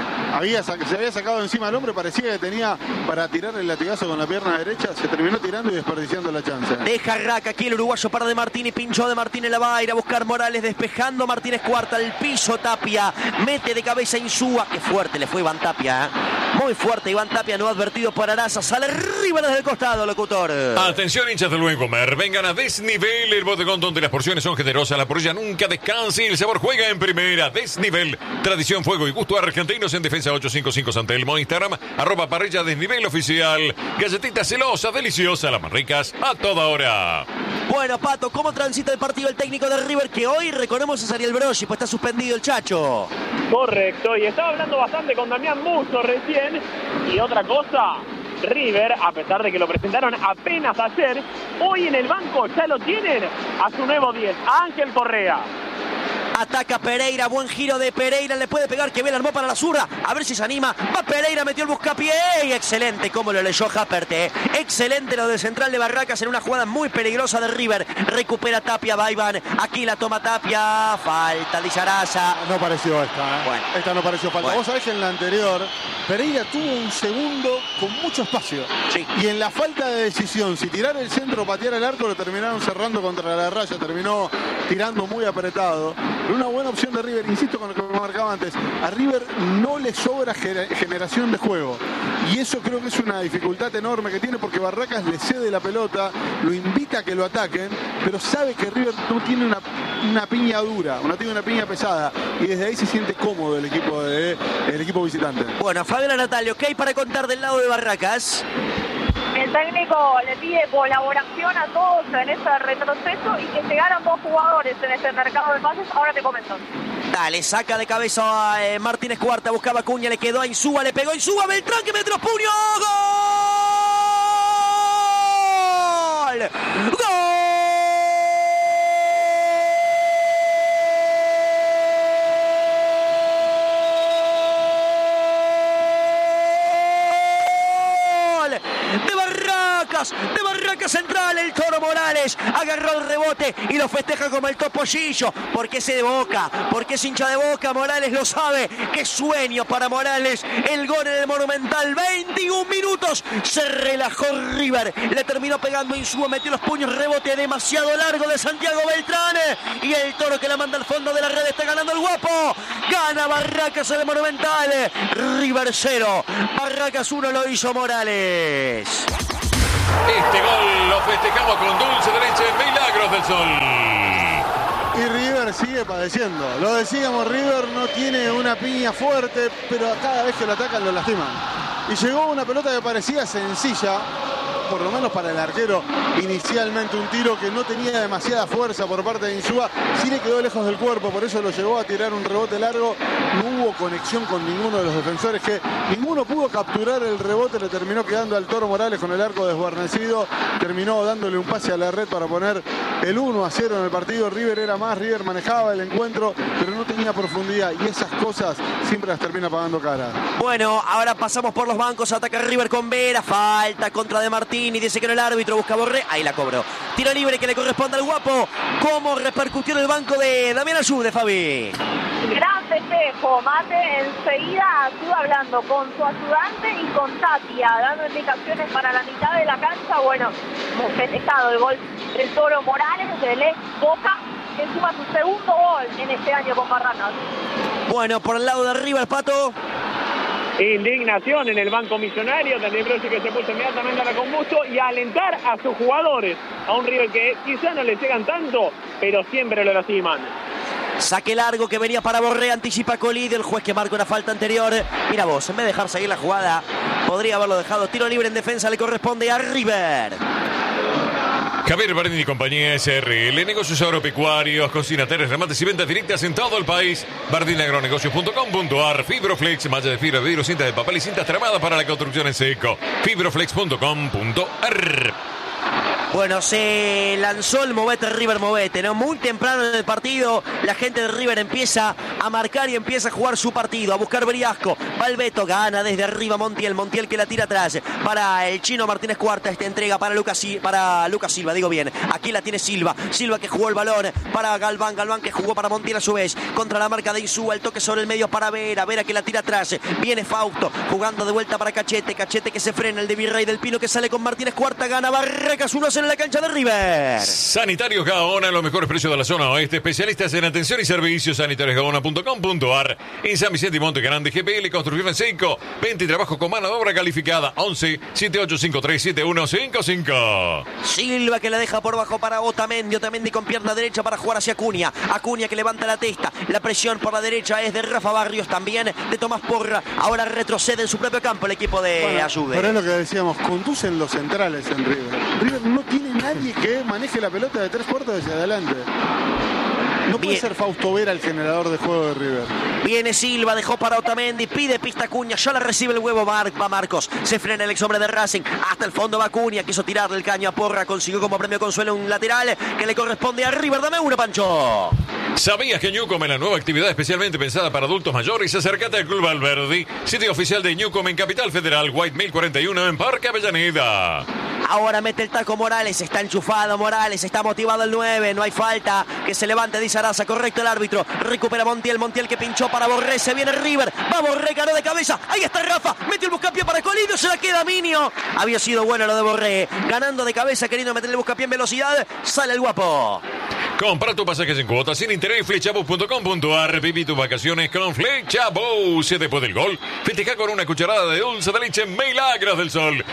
se había sacado encima al hombre, parecía que tenía para tirar el latigazo con la pierna derecha, se terminó tirando y desperdiciando la chance. Deja Raca aquí el uruguayo para de Martínez, pinchó de Martínez, la va a ir a buscar Morales, despejando Martínez Cuarta, al piso Tapia, mete de cabeza Insúa, qué fuerte le fue Iván Tapia, muy fuerte Iván Tapia, no advertido por Araza, sale River desde el costado, locutor. Atención hinchas del buen comer, vengan a Desnivel, el bodegón donde las porciones son generosas, la porilla nunca descansa y el sabor juega en primera. Desnivel, tradición, fuego y gusto argentinos. En Defensa 855 San Telmo, Instagram @parrilla Desnivel oficial. Galletitas celosas, deliciosas, las más ricas a toda hora. Bueno, Pato, ¿cómo transita el partido el técnico de River que hoy recordemos es Ariel Broggi, pues está suspendido el Chacho? Correcto, y estaba hablando bastante con Damián Musso recién. Y otra cosa, River, a pesar de que lo presentaron apenas ayer, hoy en el banco ya lo tienen a su nuevo 10, a Ángel Correa. Ataca Pereira, buen giro de Pereira, le puede pegar que Vela armó para la zurda, a ver si se anima, va Pereira, metió el buscapié, y excelente como lo leyó Schappert, excelente lo del central de Barracas en una jugada muy peligrosa de River, recupera Tapia, Vaiván, aquí la toma Tapia, falta de Araza. No pareció esta, Bueno. Esta no pareció falta. Bueno. Vos sabés que en la anterior, Pereira tuvo un segundo con mucho espacio. Sí. Y en la falta de decisión, si tirar el centro o patear el arco, lo terminaron cerrando contra la raya, terminó tirando muy apretado. Una buena opción de River, insisto con lo que me marcaba antes, a River no le sobra generación de juego y eso creo que es una dificultad enorme que tiene porque Barracas le cede la pelota, lo invita a que lo ataquen, pero sabe que River no tiene una piña dura, no tiene una piña pesada y desde ahí se siente cómodo el equipo visitante. Bueno, Fabiola Natalio, ¿qué hay para contar del lado de Barracas? El técnico le pide colaboración a todos en ese retroceso y que llegaron 2 jugadores en este mercado de pases. Ahora te comento. Dale, saca de cabeza a Martínez Cuarta, buscaba Cuña, le quedó a Insúa, le pegó Insúa, Beltrán que metió puño, ¡gol! ¡Gol! de Barracas, Barraca Central, el Toro Morales agarró el rebote y lo festeja como el topollillo, porque es de Boca, porque es hincha de Boca. Morales lo sabe, qué sueño para Morales, el gol en el Monumental. 21 minutos, se relajó River, le terminó pegando Insúa, metió los puños, rebote demasiado largo de Santiago Beltrán, y el Toro que la manda al fondo de la red, está ganando el Guapo. Gana Barracas en el Monumental. River 0, Barracas 1, lo hizo Morales. Este gol lo festejamos con dulce de leche, Milagros del Sol. Y River sigue padeciendo. Lo decíamos, River no tiene una piña fuerte, pero cada vez que lo atacan lo lastiman. Y llegó una pelota que parecía sencilla, por lo menos para el arquero, inicialmente un tiro que no tenía demasiada fuerza por parte de Insúa, sí le quedó lejos del cuerpo, por eso lo llevó a tirar un rebote largo. No hubo conexión con ninguno de los defensores, que ninguno pudo capturar el rebote, le terminó quedando al Toro Morales con el arco desguarnecido, terminó dándole un pase a la red para poner el 1-0 en el partido. River era más, River manejaba el encuentro, pero no tenía profundidad, y esas cosas siempre las termina pagando cara. Bueno, ahora pasamos por los bancos, ataca River con Vera, falta contra De Martín, y dice que no el árbitro, busca Borré, ahí la cobró. Tiro libre que le corresponde al Guapo. ¿Cómo repercutió en el banco de Damián Ayude, Fabi? Gran festejo, Mate enseguida estuvo hablando con su ayudante y con Tatia, dando indicaciones para la mitad de la cancha. Bueno, festejado el gol del Toro Morales, del ex Boca, que suma su segundo gol en este año con Barracas. Bueno, por el lado de River, Pato. Indignación en el banco millonario, Daniel Brossi, que se puso inmediatamente a la combusto y a alentar a sus jugadores, a un River que quizá no le llegan tanto, pero siempre lo lastiman. Saque largo que venía para Borré, anticipa Colidio, el juez que marca una falta anterior. Mira vos, en vez de dejar seguir la jugada, podría haberlo dejado. Tiro libre en defensa, le corresponde a River. Javier Bardini y compañía SRL, negocios agropecuarios, cocinateras, remates y ventas directas en todo el país. BardiniAgronegocios.com.ar, Fibroflex, malla de fibra, vidrio, cinta de papel y cintas tramadas para la construcción en seco. Fibroflex.com.ar. Bueno, se lanzó el movete River Movete, ¿no? Muy temprano en el partido, la gente de River empieza a marcar y empieza a jugar su partido, a buscar Briasco. Valbeto gana desde arriba Montiel que la tira atrás para el chino Martínez Cuarta. Esta entrega para Lucas Silva, digo bien. Aquí la tiene Silva que jugó el balón para Galván que jugó para Montiel a su vez. Contra la marca de Insúa, el toque sobre el medio para Vera que la tira atrás. Viene Fausto jugando de vuelta para Cachete que se frena, el de Virrey del Pino que sale con Martínez Cuarta. Gana Barracas 1-0 en la cancha de River. Sanitarios Gaona, los mejores precios de la zona oeste, especialistas en atención y servicios. Sanitariosgaona.com.ar. En San Vicente y Monte Grande, GPL, construcción en seco, venta y trabajo con mano de obra calificada. 11 7853 7155. Silva que la deja por bajo para Otamendi con pierna derecha para jugar hacia Acuña que levanta la testa. La presión por la derecha es de Rafa Barrios, también de Tomás Porra. Ahora retrocede en su propio campo el equipo de Ayude. Pero es lo que decíamos, conducen los centrales en River. River no tiene nadie que maneje la pelota de 3/4 hacia adelante. No puede ser Fausto Vera el generador de juego de River. Viene Silva, dejó para Otamendi, pide pista Acuña, ya la recibe el huevo, va Marcos, se frena el ex hombre de Racing, hasta el fondo va Acuña, quiso tirarle el caño a Porra, consiguió como premio consuelo un lateral que le corresponde a River. Dame uno, Pancho. ¿Sabías que Newcom es la nueva actividad especialmente pensada para adultos mayores? Acércate al Club Alberdi, sitio oficial de Newcom en Capital Federal, White 1041 en Parque Avellaneda. Ahora mete el taco Morales, está enchufado Morales, está motivado el 9, no hay falta, que se levante, dice Araza, correcto el árbitro, recupera Montiel que pinchó para Borré, se viene River, va Borré, ganó de cabeza, ahí está Rafa, metió el buscapié para Colidio, se la queda Minio, había sido bueno lo de Borré, ganando de cabeza, queriendo meter el buscapié en velocidad, sale el Guapo. Compra tus pasajes en cuotas sin interés, flechabus.com.ar. Viví tus vacaciones con Flechabus. Después del gol, festeja con una cucharada de dulce de leche Milagros del Sol.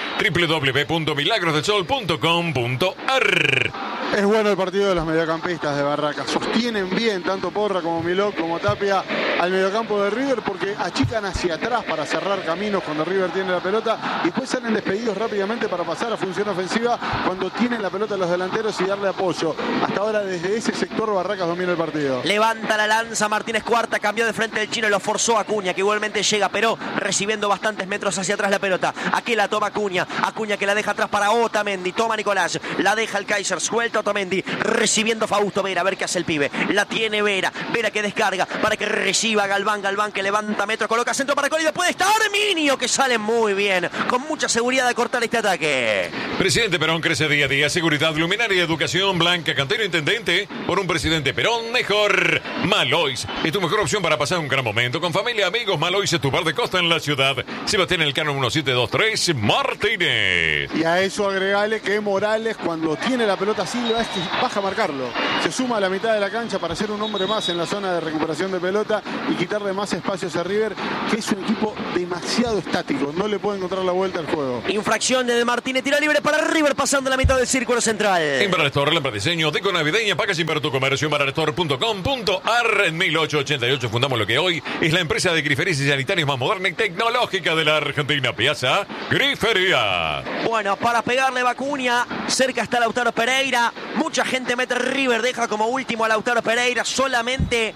www.milagrosdelsol.com.ar. Es bueno el partido de los mediocampistas de Barracas. Sostienen bien tanto Porra como Milok como Tapia al mediocampo de River porque achican hacia atrás para cerrar caminos cuando River tiene la pelota y después salen despedidos rápidamente para pasar a función ofensiva cuando tienen la pelota los delanteros y darle apoyo. Hasta ahora desde ese sector Barracas domina el partido. Levanta la lanza Martínez Cuarta, cambió de frente el chino, lo forzó Acuña, que igualmente llega, pero recibiendo bastantes metros hacia atrás la pelota. Aquí la toma Acuña que la deja atrás para Otamendi, toma Nicolás, la deja el Kaiser, suelta Otamendi, recibiendo Fausto Vera, a ver qué hace el pibe. La tiene Vera que descarga para que reciba Galván que levanta metro, coloca centro para Colidio, puede estar Minio, que sale muy bien, con mucha seguridad de cortar este ataque. Presidente Perón crece día a día. Seguridad, luminaria, educación, Blanca Cantero, intendente. Por un presidente Perón mejor. Malois es tu mejor opción para pasar un gran momento. Con familia, amigos, Malois es tu bar de costa en la ciudad. Sebastián Elcano 1723 Martínez. Y a eso agregale que Morales, cuando tiene la pelota así, baja a marcarlo. Se suma a la mitad de la cancha para ser un hombre más en la zona de recuperación de pelota y quitarle más espacios a River, que es un equipo demasiado estático. No le puede encontrar la vuelta al juego. Infracción de Martínez, tiro libre para River, pasando la mitad del círculo central. En Barrestore, lámpara de diseño, deco navideña, pagas para tu comercio en barrestore.com.ar. En 1888 fundamos lo que hoy es la empresa de griferías y sanitarios más moderna y tecnológica de la Argentina. Piazza Grifería. Bueno, para pegarle Acuña, cerca está Lautaro Pereira. Mucha gente mete River, deja como último a Lautaro Pereira, solamente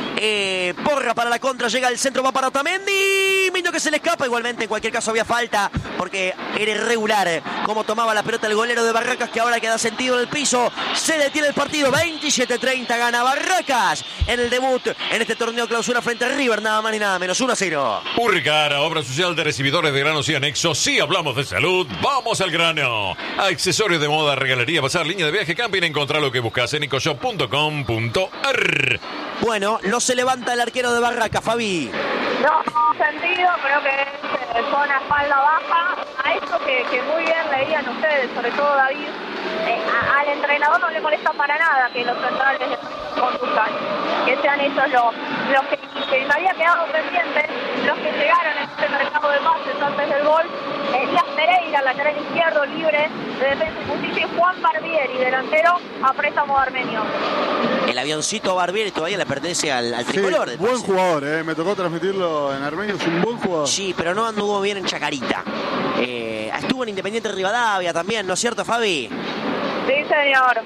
Porra para la contra, llega al centro, va para Otamendi, Minio que se le escapa, igualmente en cualquier caso había falta porque era irregular como tomaba la pelota el golero de Barracas, que ahora queda sentido en el piso. Se detiene el partido, 27-30 gana Barracas en el debut en este torneo clausura frente a River, nada más ni nada menos, 1-0. Urricara, obra social de recibidores de granos y anexos. Si hablamos de salud, vamos al grano. Accesorios de moda, regalería, pasar, línea de viaje, camping, encontrar lo que buscas en ecoshop.com.ar. Bueno, no se levanta el arquero de Barracas, Fabi. No, sentido, creo que es zona espalda baja. A esto que muy bien leían ustedes, sobre todo David, al entrenador no le molesta para nada que los centrales conduzcan, que sean ellos los que se había quedado pendientes, los que llegaron en este mercado de pases antes del gol. Elías Pereira, lateral izquierdo, libre de Defensa y Justicia, y Juan Barbieri, delantero a préstamo armenio. El avioncito Barbieri todavía le pertenece al tricolor. Sí, buen jugador, me tocó transmitirlo en Armenio, es un buen jugador. Sí, pero no anduvo bien en Chacarita. Estuvo en Independiente Rivadavia también, ¿no es cierto, Fabi? Sí, señor.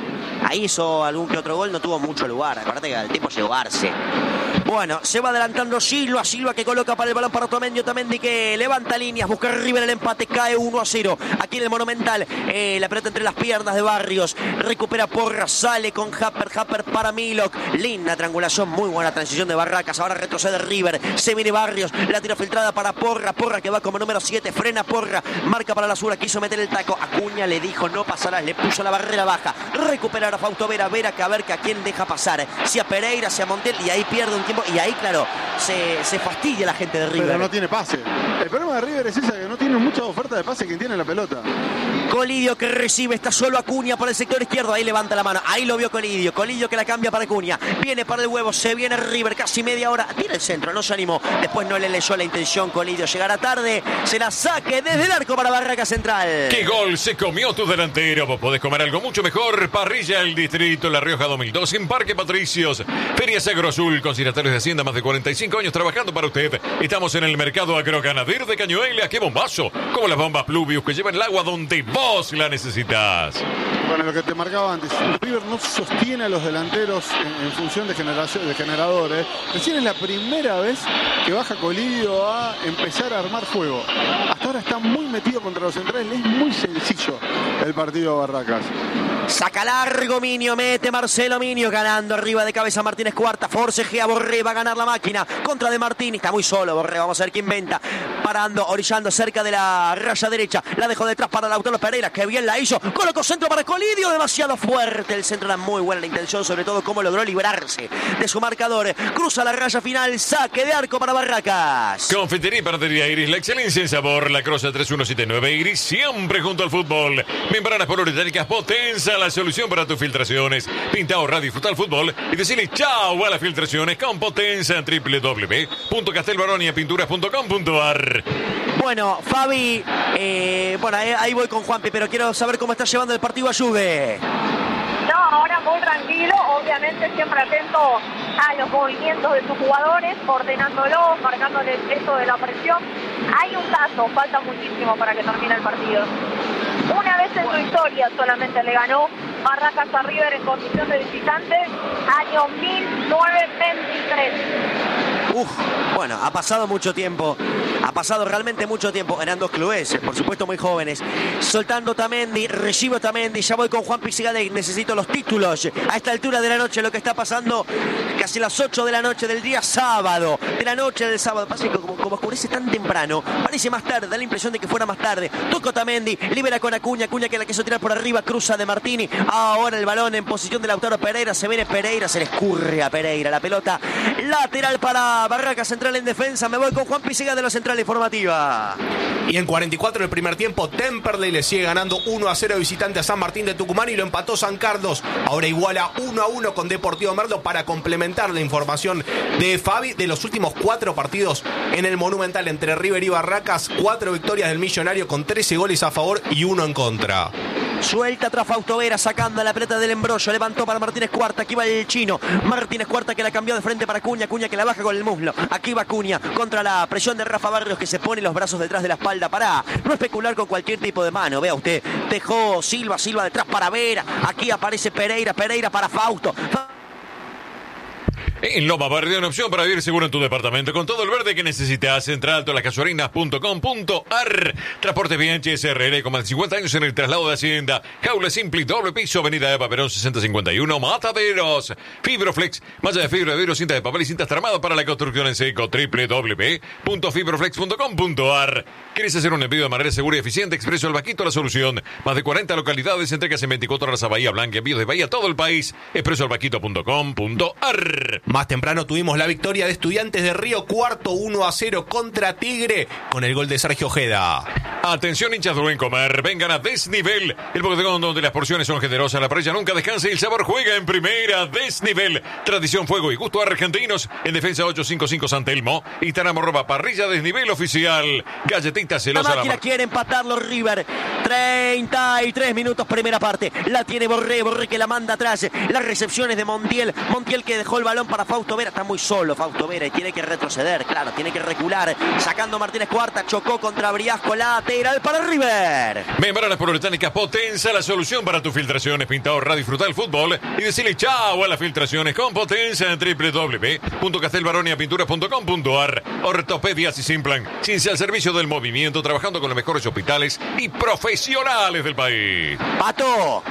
Ahí hizo algún que otro gol, no tuvo mucho lugar. Acuérdate que el tiempo llegó a Arce. Bueno, se va adelantando Silva que coloca para el balón para Otamendi que levanta líneas, busca River el empate, cae 1-0. Aquí en el Monumental, la pelota entre las piernas de Barrios, recupera Porra, sale con Happer para Milok. Linda triangulación, muy buena transición de Barracas, ahora retrocede River, se viene Barrios, la tira filtrada para Porra que va como número 7, frena Porra, marca para la Sura, quiso meter el taco, Acuña le dijo no pasarás, le puso la barrera baja, recuperar a Fausto Vera que a ver que a quién deja pasar, si a Pereira, si a Montiel, y ahí pierde un tiempo. Y ahí, claro, se fastidia la gente de River. Pero no tiene pase. El problema de River es esa, que no tiene mucha oferta de pase quien tiene la pelota. Colidio que recibe, está solo Acuña por el sector izquierdo, ahí levanta la mano, ahí lo vio Colidio que la cambia para Acuña, viene para el huevo, se viene River, casi media hora, tira el centro, no se animó, después no le leyó la intención Colidio, llegará tarde, se la saque desde el arco para Barracas Central. ¡Qué gol se comió tu delantero! Vos podés comer algo mucho mejor. Parrilla El Distrito, La Rioja 2002, en Parque Patricios. Feria Sagro Azul, consignatarios de Hacienda, más de 45 años trabajando para usted. Estamos en el mercado agroganadero de Cañuelas. ¡Qué bombazo! Como las bombas Pluvius que llevan el agua donde vos la necesitas. Bueno, lo que te marcaba antes, River no sostiene a los delanteros en función de generación, de generadores. Recién es la primera vez que baja Colidio a empezar a armar juego. Hasta ahora está muy metido contra los centrales, es muy sencillo el partido de Barracas. Saca largo Minio, mete Marcelo Minio, ganando arriba de cabeza Martínez Cuarta, forcejea Borré, va a ganar la máquina, contra de Martín, está muy solo Borré, vamos a ver quién inventa, parando, orillando cerca de la raya derecha, la dejó detrás para Lautaro Pereira, que bien la hizo, colocó centro para Colidio, demasiado fuerte, el centro era muy buena la intención, sobre todo cómo logró librarse de su marcador, cruza la raya final, saque de arco para Barracas. Confitería y Panadería Iris, la excelencia en sabor, La Croza 3179 Iris, siempre junto al fútbol, membranas poliuretánicas Potenza, la solución para tus filtraciones. Pinta, ahorrar, disfrutar el fútbol y decirle chao a las filtraciones con Potenza en www.castelbaroniapinturas.com.ar. Bueno, Fabi, ahí voy con Juanpi, pero quiero saber cómo está llevando el partido a Juve. No, ahora muy tranquilo, obviamente siempre atento a los movimientos de sus jugadores, ordenándolos, marcándole el peso de la presión. Hay un caso, falta muchísimo para que termine el partido. Una vez en su historia solamente le ganó Barracas a River en condición de visitante, año 1923. Bueno, ha pasado mucho tiempo. Ha pasado realmente mucho tiempo. Eran dos clubes, por supuesto muy jóvenes. Soltando Tamendi, recibo Tamendi. Ya voy con Juan Pisigadei. Necesito los títulos. A esta altura de la noche, lo que está pasando casi las 8 de la noche del día sábado. De la noche del sábado. Pasa que como oscurece tan temprano, parece más tarde. Da la impresión de que fuera más tarde. Toco Tamendi, libera con Acuña. Acuña que la quiso tirar por arriba. Cruza de Martini. Ahora el balón en posición de Lautaro Pereira. Se viene Pereira. Se le escurre a Pereira. La pelota lateral para Barracas Central en defensa. Me voy con Juan Pisigadei de la Central Informativa. Y en 44 del primer tiempo, Temperley le sigue ganando 1-0 visitante a San Martín de Tucumán y lo empató San Carlos. Ahora iguala 1-1 con Deportivo Merlo para complementar la información de Fabi de los últimos 4 partidos en el Monumental entre River y Barracas. 4 victorias del Millonario con 13 goles a favor y 1 en contra. Suelta atrás Fausto Vera, sacando la pelota del embrollo. Levantó para Martínez Cuarta. Aquí va el chino. Martínez Cuarta que la cambió de frente para Acuña. Acuña que la baja con el muslo. Aquí va Acuña contra la presión de Rafa Barrios, que se pone los brazos detrás de la espalda para no especular con cualquier tipo de mano. Vea usted, dejó Silva detrás para Vera. Aquí aparece Pereira para Fausto. En Loma Verde, una opción para vivir seguro en tu departamento con todo el verde que necesitas. Entra a altolascasuarinas.com.ar. Transporte bien SRL con más de 50 años en el traslado de Hacienda. Jaula Simple, doble piso, Avenida Eva Perón 6051, Mataderos. Fibroflex, malla de fibra de vidrio, cinta de papel y cintas tramadas para la construcción en seco. www.fibroflex.com.ar. ¿Quieres hacer un envío de manera segura y eficiente? Expreso El Vaquito, la solución. Más de 40 localidades, entregas en 24 horas a Bahía Blanca, envíos de Bahía a todo el país. expresoelvaquito.com.ar. Más temprano tuvimos la victoria de Estudiantes de Río Cuarto 1-0 contra Tigre con el gol de Sergio Ojeda. Atención hinchas de buen comer, vengan a Desnivel, el bodegón donde las porciones son generosas, la parrilla nunca descansa y el sabor juega en primera. Desnivel, tradición, fuego y gusto argentinos. En defensa 855 San Telmo, Instagram @parrilla Desnivel oficial. Galletitas celosas. La máquina quiere empatarlo River. 33 minutos primera parte. La tiene Borré que la manda atrás. Las recepciones de Montiel que dejó el balón para Fausto Vera. Está muy solo Fausto Vera y tiene que retroceder, claro, tiene que recular. Sacando Martínez Cuarta, chocó contra Briasco, lateral para River. Membranas poliuretánicas Potenza, la solución para tus filtraciones. Pinta, ahorra, disfruta del fútbol y decirle chao a las filtraciones con Potenza en www.castelbaroniapinturas.com.ar. Ortopedias y Simplan, ciencia al servicio del movimiento, trabajando con los mejores hospitales y profesionales del país. Pato.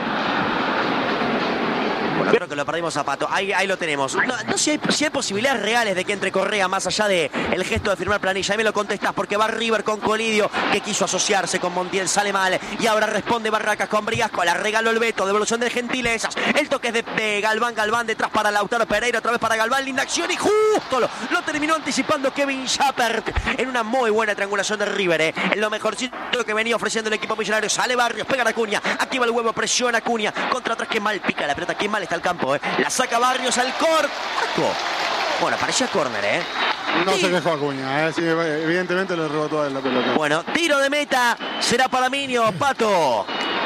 Bueno, creo que lo perdimos a Pato. Ahí lo tenemos. No sé si hay posibilidades reales de que entre Correa más allá de el gesto de firmar planilla. Ahí me lo contestás porque va River con Colidio, que quiso asociarse con Montiel, sale mal. Y ahora responde Barracas con Briasco. La regaló el Beto, devolución de gentilezas. El toque es de Galván detrás para Lautaro Pereira, otra vez para Galván. Linda acción y justo lo terminó anticipando Kevin Schappert en una muy buena triangulación de River. En lo mejorcito que venía ofreciendo el equipo millonario. Sale Barrios, pega a Acuña. Aquí va el huevo, presiona Acuña. Contra atrás, que mal pica la pelota, que mal está el campo, La saca Barrios al corto. Bueno, parecía córner, No se quejó Acuña, sí, evidentemente le rebotó a él la pelota. Bueno, tiro de meta, será para Minio, Pato.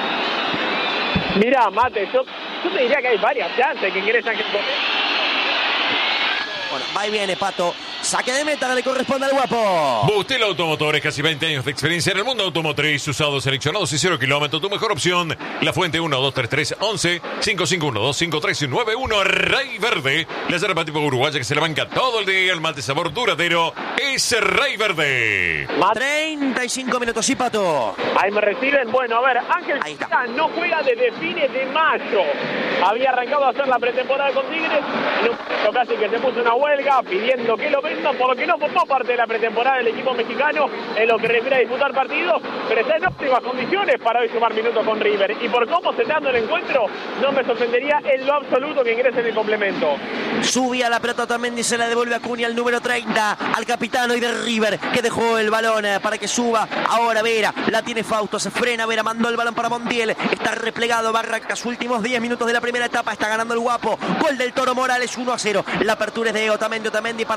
Mirá, Mate, yo te diría que hay varias chances que ingresan. Bueno, va y viene, Pato. Saque de meta, le corresponde al guapo. Bustel Automotores, casi 20 años de experiencia en el mundo automotriz, usados, seleccionados y 0 kilómetros. Tu mejor opción, La Fuente 1-233-11-5512-5391. Rey Verde, la yerba tipo uruguaya que se la banca todo el día. El mate sabor duradero es Rey Verde. 35 minutos, sí, Pato. Ahí me reciben. Bueno, a ver, Ángel no juega desde fines de mayo. Había arrancado a hacer la pretemporada con Tigres. En un momento casi que se puso una huelga pidiendo que lo vendan, por lo que no formó parte de la pretemporada del equipo mexicano en lo que refiere a disputar partidos, pero está en óptimas condiciones para hoy sumar minutos con River. Y por cómo se está dando el encuentro, no me sorprendería en lo absoluto que ingrese en el complemento. Subía la pelota también y se la devuelve a Acuña, el número 30, al capitán hoy de River, que dejó el balón para que suba. Ahora Vera, la tiene Fausto, se frena Vera, mandó el balón para Montiel, está replegado Barracas, últimos 10 minutos de la primera etapa, está ganando el guapo. Gol del Toro Morales, 1-0. La apertura es de Otamendi para Acuña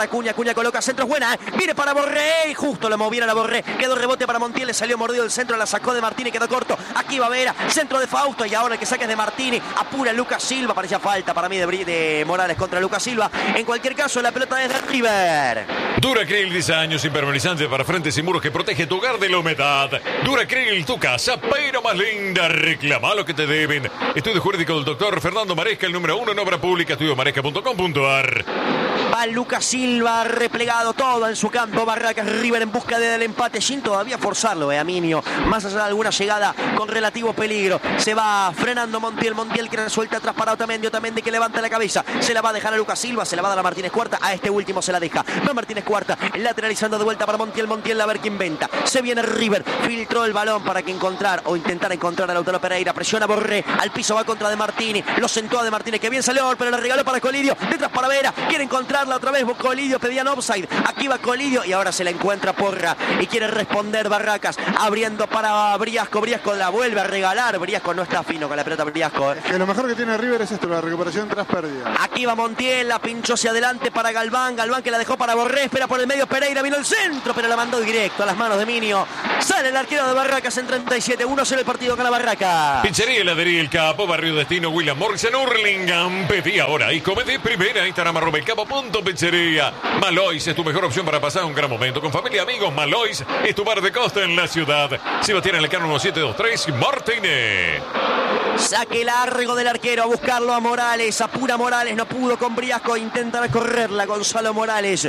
Acuña coloca centros, buena, viene para Borré, y justo lo movieron a Borré, quedó rebote para Montiel, le salió mordido el centro, la sacó de Martínez, quedó corto, aquí va Vera, centro de Fausto, y ahora el que saque es de Martínez, apura Lucas Silva, parecía falta para mí de Morales contra Lucas Silva, en cualquier caso la pelota es de River. Duracril, 10 años, impermeabilizante para frentes y muros que protege tu hogar de la humedad. Duracril, tu casa, pero más linda. Reclama lo que te deben. Estudio jurídico del doctor Fernando Maresca, el número 1 en obra pública, estudiomaresca.com.ar. Va Lucas Silva, replegado todo en su campo. Barracas, River en busca del empate, sin todavía forzarlo, Aminio. Más allá de alguna llegada con relativo peligro. Se va frenando Montiel que resuelta atrás para Otamendi que levanta la cabeza. Se la va a dejar a Lucas Silva, se la va a dar a Martínez Cuarta. A este último se la deja. Va Martínez Cuarta, lateralizando de vuelta para Montiel a ver qué inventa. Se viene River, filtró el balón para que intentar encontrar a Lautaro Pereira. Presiona Borré, al piso va contra De Martini. Lo sentó a De Martini, que bien salió, pero le regaló para Colidio. Detrás para Vera, quiere encontrarla otra vez. Colidio pedían offside. Aquí va Colidio y ahora se la encuentra Porra. Y quiere responder Barracas, abriendo para Briasco. Briasco la vuelve a regalar. Briasco no está fino con la pelota, Briasco. Que lo mejor que tiene River es esto, la recuperación tras pérdida. Aquí va Montiel, la pinchó hacia adelante para Galván que la dejó para Borré, espera por el medio Pereira, vino el centro, pero la mandó directo a las manos de Minio. Sale el arquero de Barracas en 37, 1-0 el partido con la Barraca. Pizzería Heladería El Capo, Barrio Destino, William Morrison, Hurlingham. Pedí ahora y come de primera. Instagram @elcapo.pizzería. Malois es tu mejor opción para pasar un gran momento con familia y amigos. Malois es tu bar de costa en la ciudad. Sebastián Elcano 1723, Martínez. Saque largo del arquero a buscarlo a Morales. Apura Morales, no pudo con Briasco. Intentará correrla Gonzalo Morales.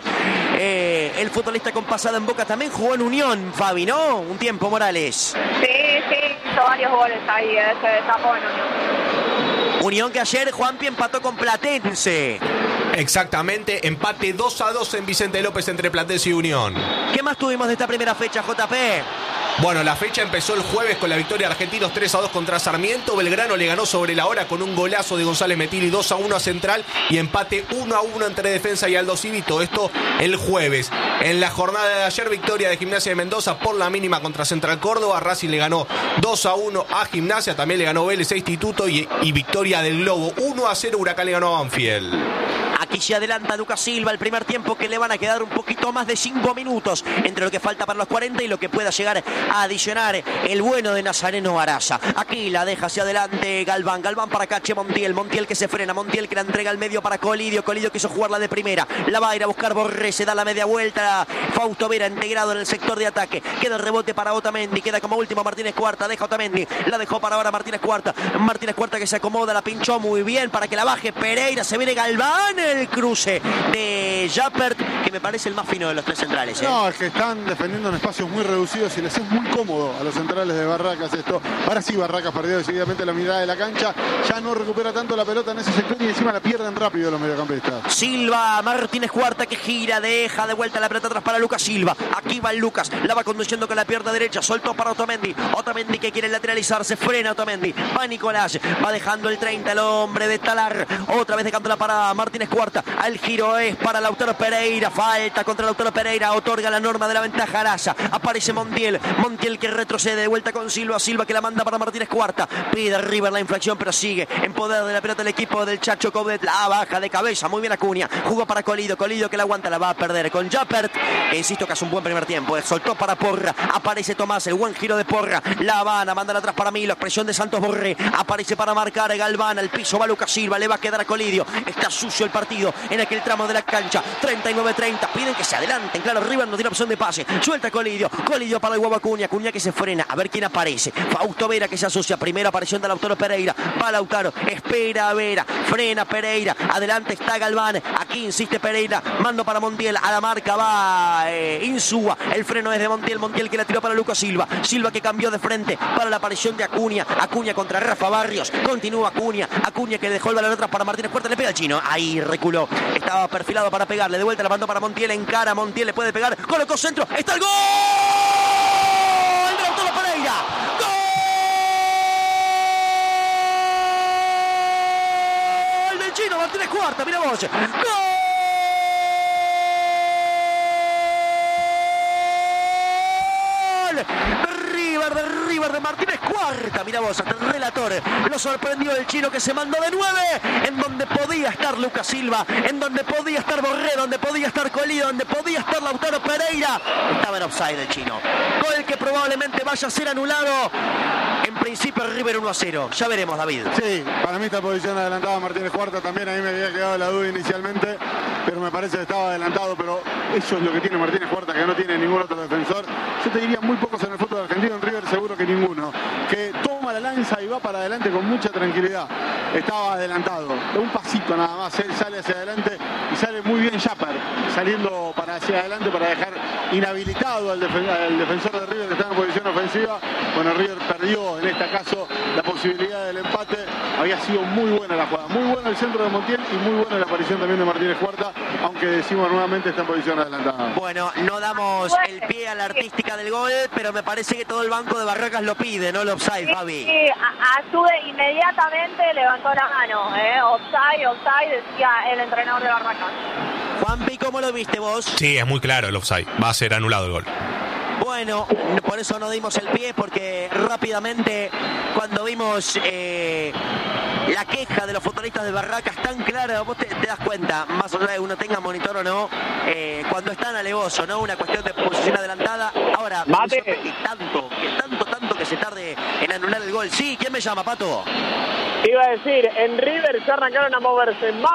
El futbolista con pasado en Boca también jugó en Unión, Fabi, ¿no? Un tiempo Morales. Sí, hizo varios goles ahí, se destapó en Unión. Unión que ayer Juanpi empató con Platense. Exactamente, empate 2-2 en Vicente López entre Platense y Unión. ¿Qué más tuvimos de esta primera fecha, JP? Bueno, la fecha empezó el jueves con la victoria de Argentinos 3-2 contra Sarmiento. Belgrano le ganó sobre la hora con un golazo de González Metilli, 2-1 a Central, y empate 1-1 entre Defensa y Aldo Civi. Todo esto el jueves. En la jornada de ayer, victoria de Gimnasia de Mendoza por la mínima contra Central Córdoba. Racing le ganó 2-1 a Gimnasia, también le ganó Vélez a Instituto, y victoria del Globo 1-0. Huracán le ganó a Banfield. Aquí se adelanta Lucas Silva, el primer tiempo que le van a quedar un poquito más de 5 minutos entre lo que falta para los 40 y lo que pueda llegar a adicionar el bueno de Nazareno Araya. Aquí la deja hacia adelante Galván para Cache Montiel que se frena, Montiel que la entrega al medio para Colidio quiso jugarla de primera, la va a ir a buscar Borré, se da la media vuelta, Fausto Vera integrado en el sector de ataque, queda el rebote para Otamendi, queda como último Martínez Cuarta, deja Otamendi, la dejó para ahora Martínez Cuarta que se acomoda, la pinchó muy bien para que la baje Pereira, se viene Galván, el cruce de Jappert, que me parece el más fino de los tres centrales. No, es que están defendiendo en espacios muy reducidos y les es muy cómodo a los centrales de Barracas esto. Ahora sí Barracas perdió decididamente la mirada de la cancha, ya no recupera tanto la pelota en ese sector y encima la pierden rápido los mediocampistas. Silva, Martínez Cuarta que gira, deja de vuelta la pelota atrás para Lucas Silva. Aquí va Lucas, la va conduciendo con la pierna derecha, soltó para Otamendi que quiere lateralizarse, frena Otamendi, va Nicolás, va dejando el 30 el hombre de Talar, otra vez dejándola para Martínez Cuarta, al giro es para Lautaro Pereira, falta contra Lautaro Pereira, otorga la norma de la ventaja Araya, aparece Montiel que retrocede de vuelta con Silva que la manda para Martínez Cuarta, pide a River la infracción pero sigue en poder de la pelota el equipo del Chacho Coudet, la baja de cabeza, muy bien Acuña, jugó para Colidio que la aguanta, la va a perder con Jappert, que insisto que hace un buen primer tiempo, soltó para Porra, aparece Tomás, el buen giro de Porra, La Habana, manda atrás para Milo, expresión de Santos Borré, aparece para marcar Galván, al piso va Lucas Silva, le va a quedar a Colidio, está sucio el partido en aquel tramo de la cancha, 39-30, piden que se adelanten, claro, River no tiene opción de pase, suelta Colidio para el huevo Acuña que se frena, a ver quién aparece, Fausto Vera que se asocia, primera aparición de Lautaro Pereira, va Lautaro, espera Vera, frena Pereira, adelante está Galván, aquí insiste Pereira, mando para Montiel, a la marca va Insúa, el freno es de Montiel que la tiró para Lucas Silva que cambió de frente para la aparición de Acuña contra Rafa Barrios, continúa Acuña que dejó el balón atrás para Martínez Cuarta, le pega al chino, ahí reculó, estaba perfilado para pegarle, de vuelta la mandó para Montiel, encara Montiel, le puede pegar, colocó centro, está el gol de Lautaro Pereira, gol del chino Martínez Cuarta, mira vos, gol River de Martínez Cuarta. Mirá vos, hasta el relator lo sorprendió el chino que se mandó de 9, en donde podía estar Lucas Silva, en donde podía estar Borré, donde podía estar Colí, donde podía estar Lautaro Pereira. Estaba en offside el chino. Gol que probablemente vaya a ser anulado. En principio River 1-0. Ya veremos, David. Sí, para mí esta posición adelantada Martínez Cuarta también. A mí me había quedado la duda inicialmente, pero me parece que estaba adelantado. Pero eso es lo que tiene Martínez Cuarta, que no tiene ningún otro defensor. Yo te diría muy pocos en el fútbol argentino, en River seguro que ninguno, que toma la lanza y va para adelante con mucha tranquilidad. Estaba adelantado, un pasito nada más, él sale hacia adelante y sale muy bien Yapper, saliendo para hacia adelante para dejar inhabilitado al defensor de River que está en posición ofensiva. Bueno, River perdió en este caso la posibilidad del empate. Había sido muy buena la jugada, muy bueno el centro de Montiel y muy buena la aparición también de Martínez Cuarta, aunque decimos nuevamente está en posición adelantada. Bueno, no damos el pie a la artística del gol, pero me parece que todo el banco de Barracas lo pide, no el offside, Fabi. Sí, Azude inmediatamente levantó la mano, offside, decía el entrenador de Barracas. Juanpi, ¿cómo lo viste vos? Sí, es muy claro el offside. Va a ser anulado el gol. Bueno, por eso no dimos el pie, porque rápidamente cuando vimos la queja de los futbolistas de Barracas tan clara, vos te das cuenta, más allá de que uno tenga monitor o no, cuando es tan alevoso, ¿no? Una cuestión de posición adelantada. Ahora, Mate. que tanto que se tarde en anular el gol. Sí, ¿quién me llama, Pato? Iba a decir, en River ya arrancaron a moverse más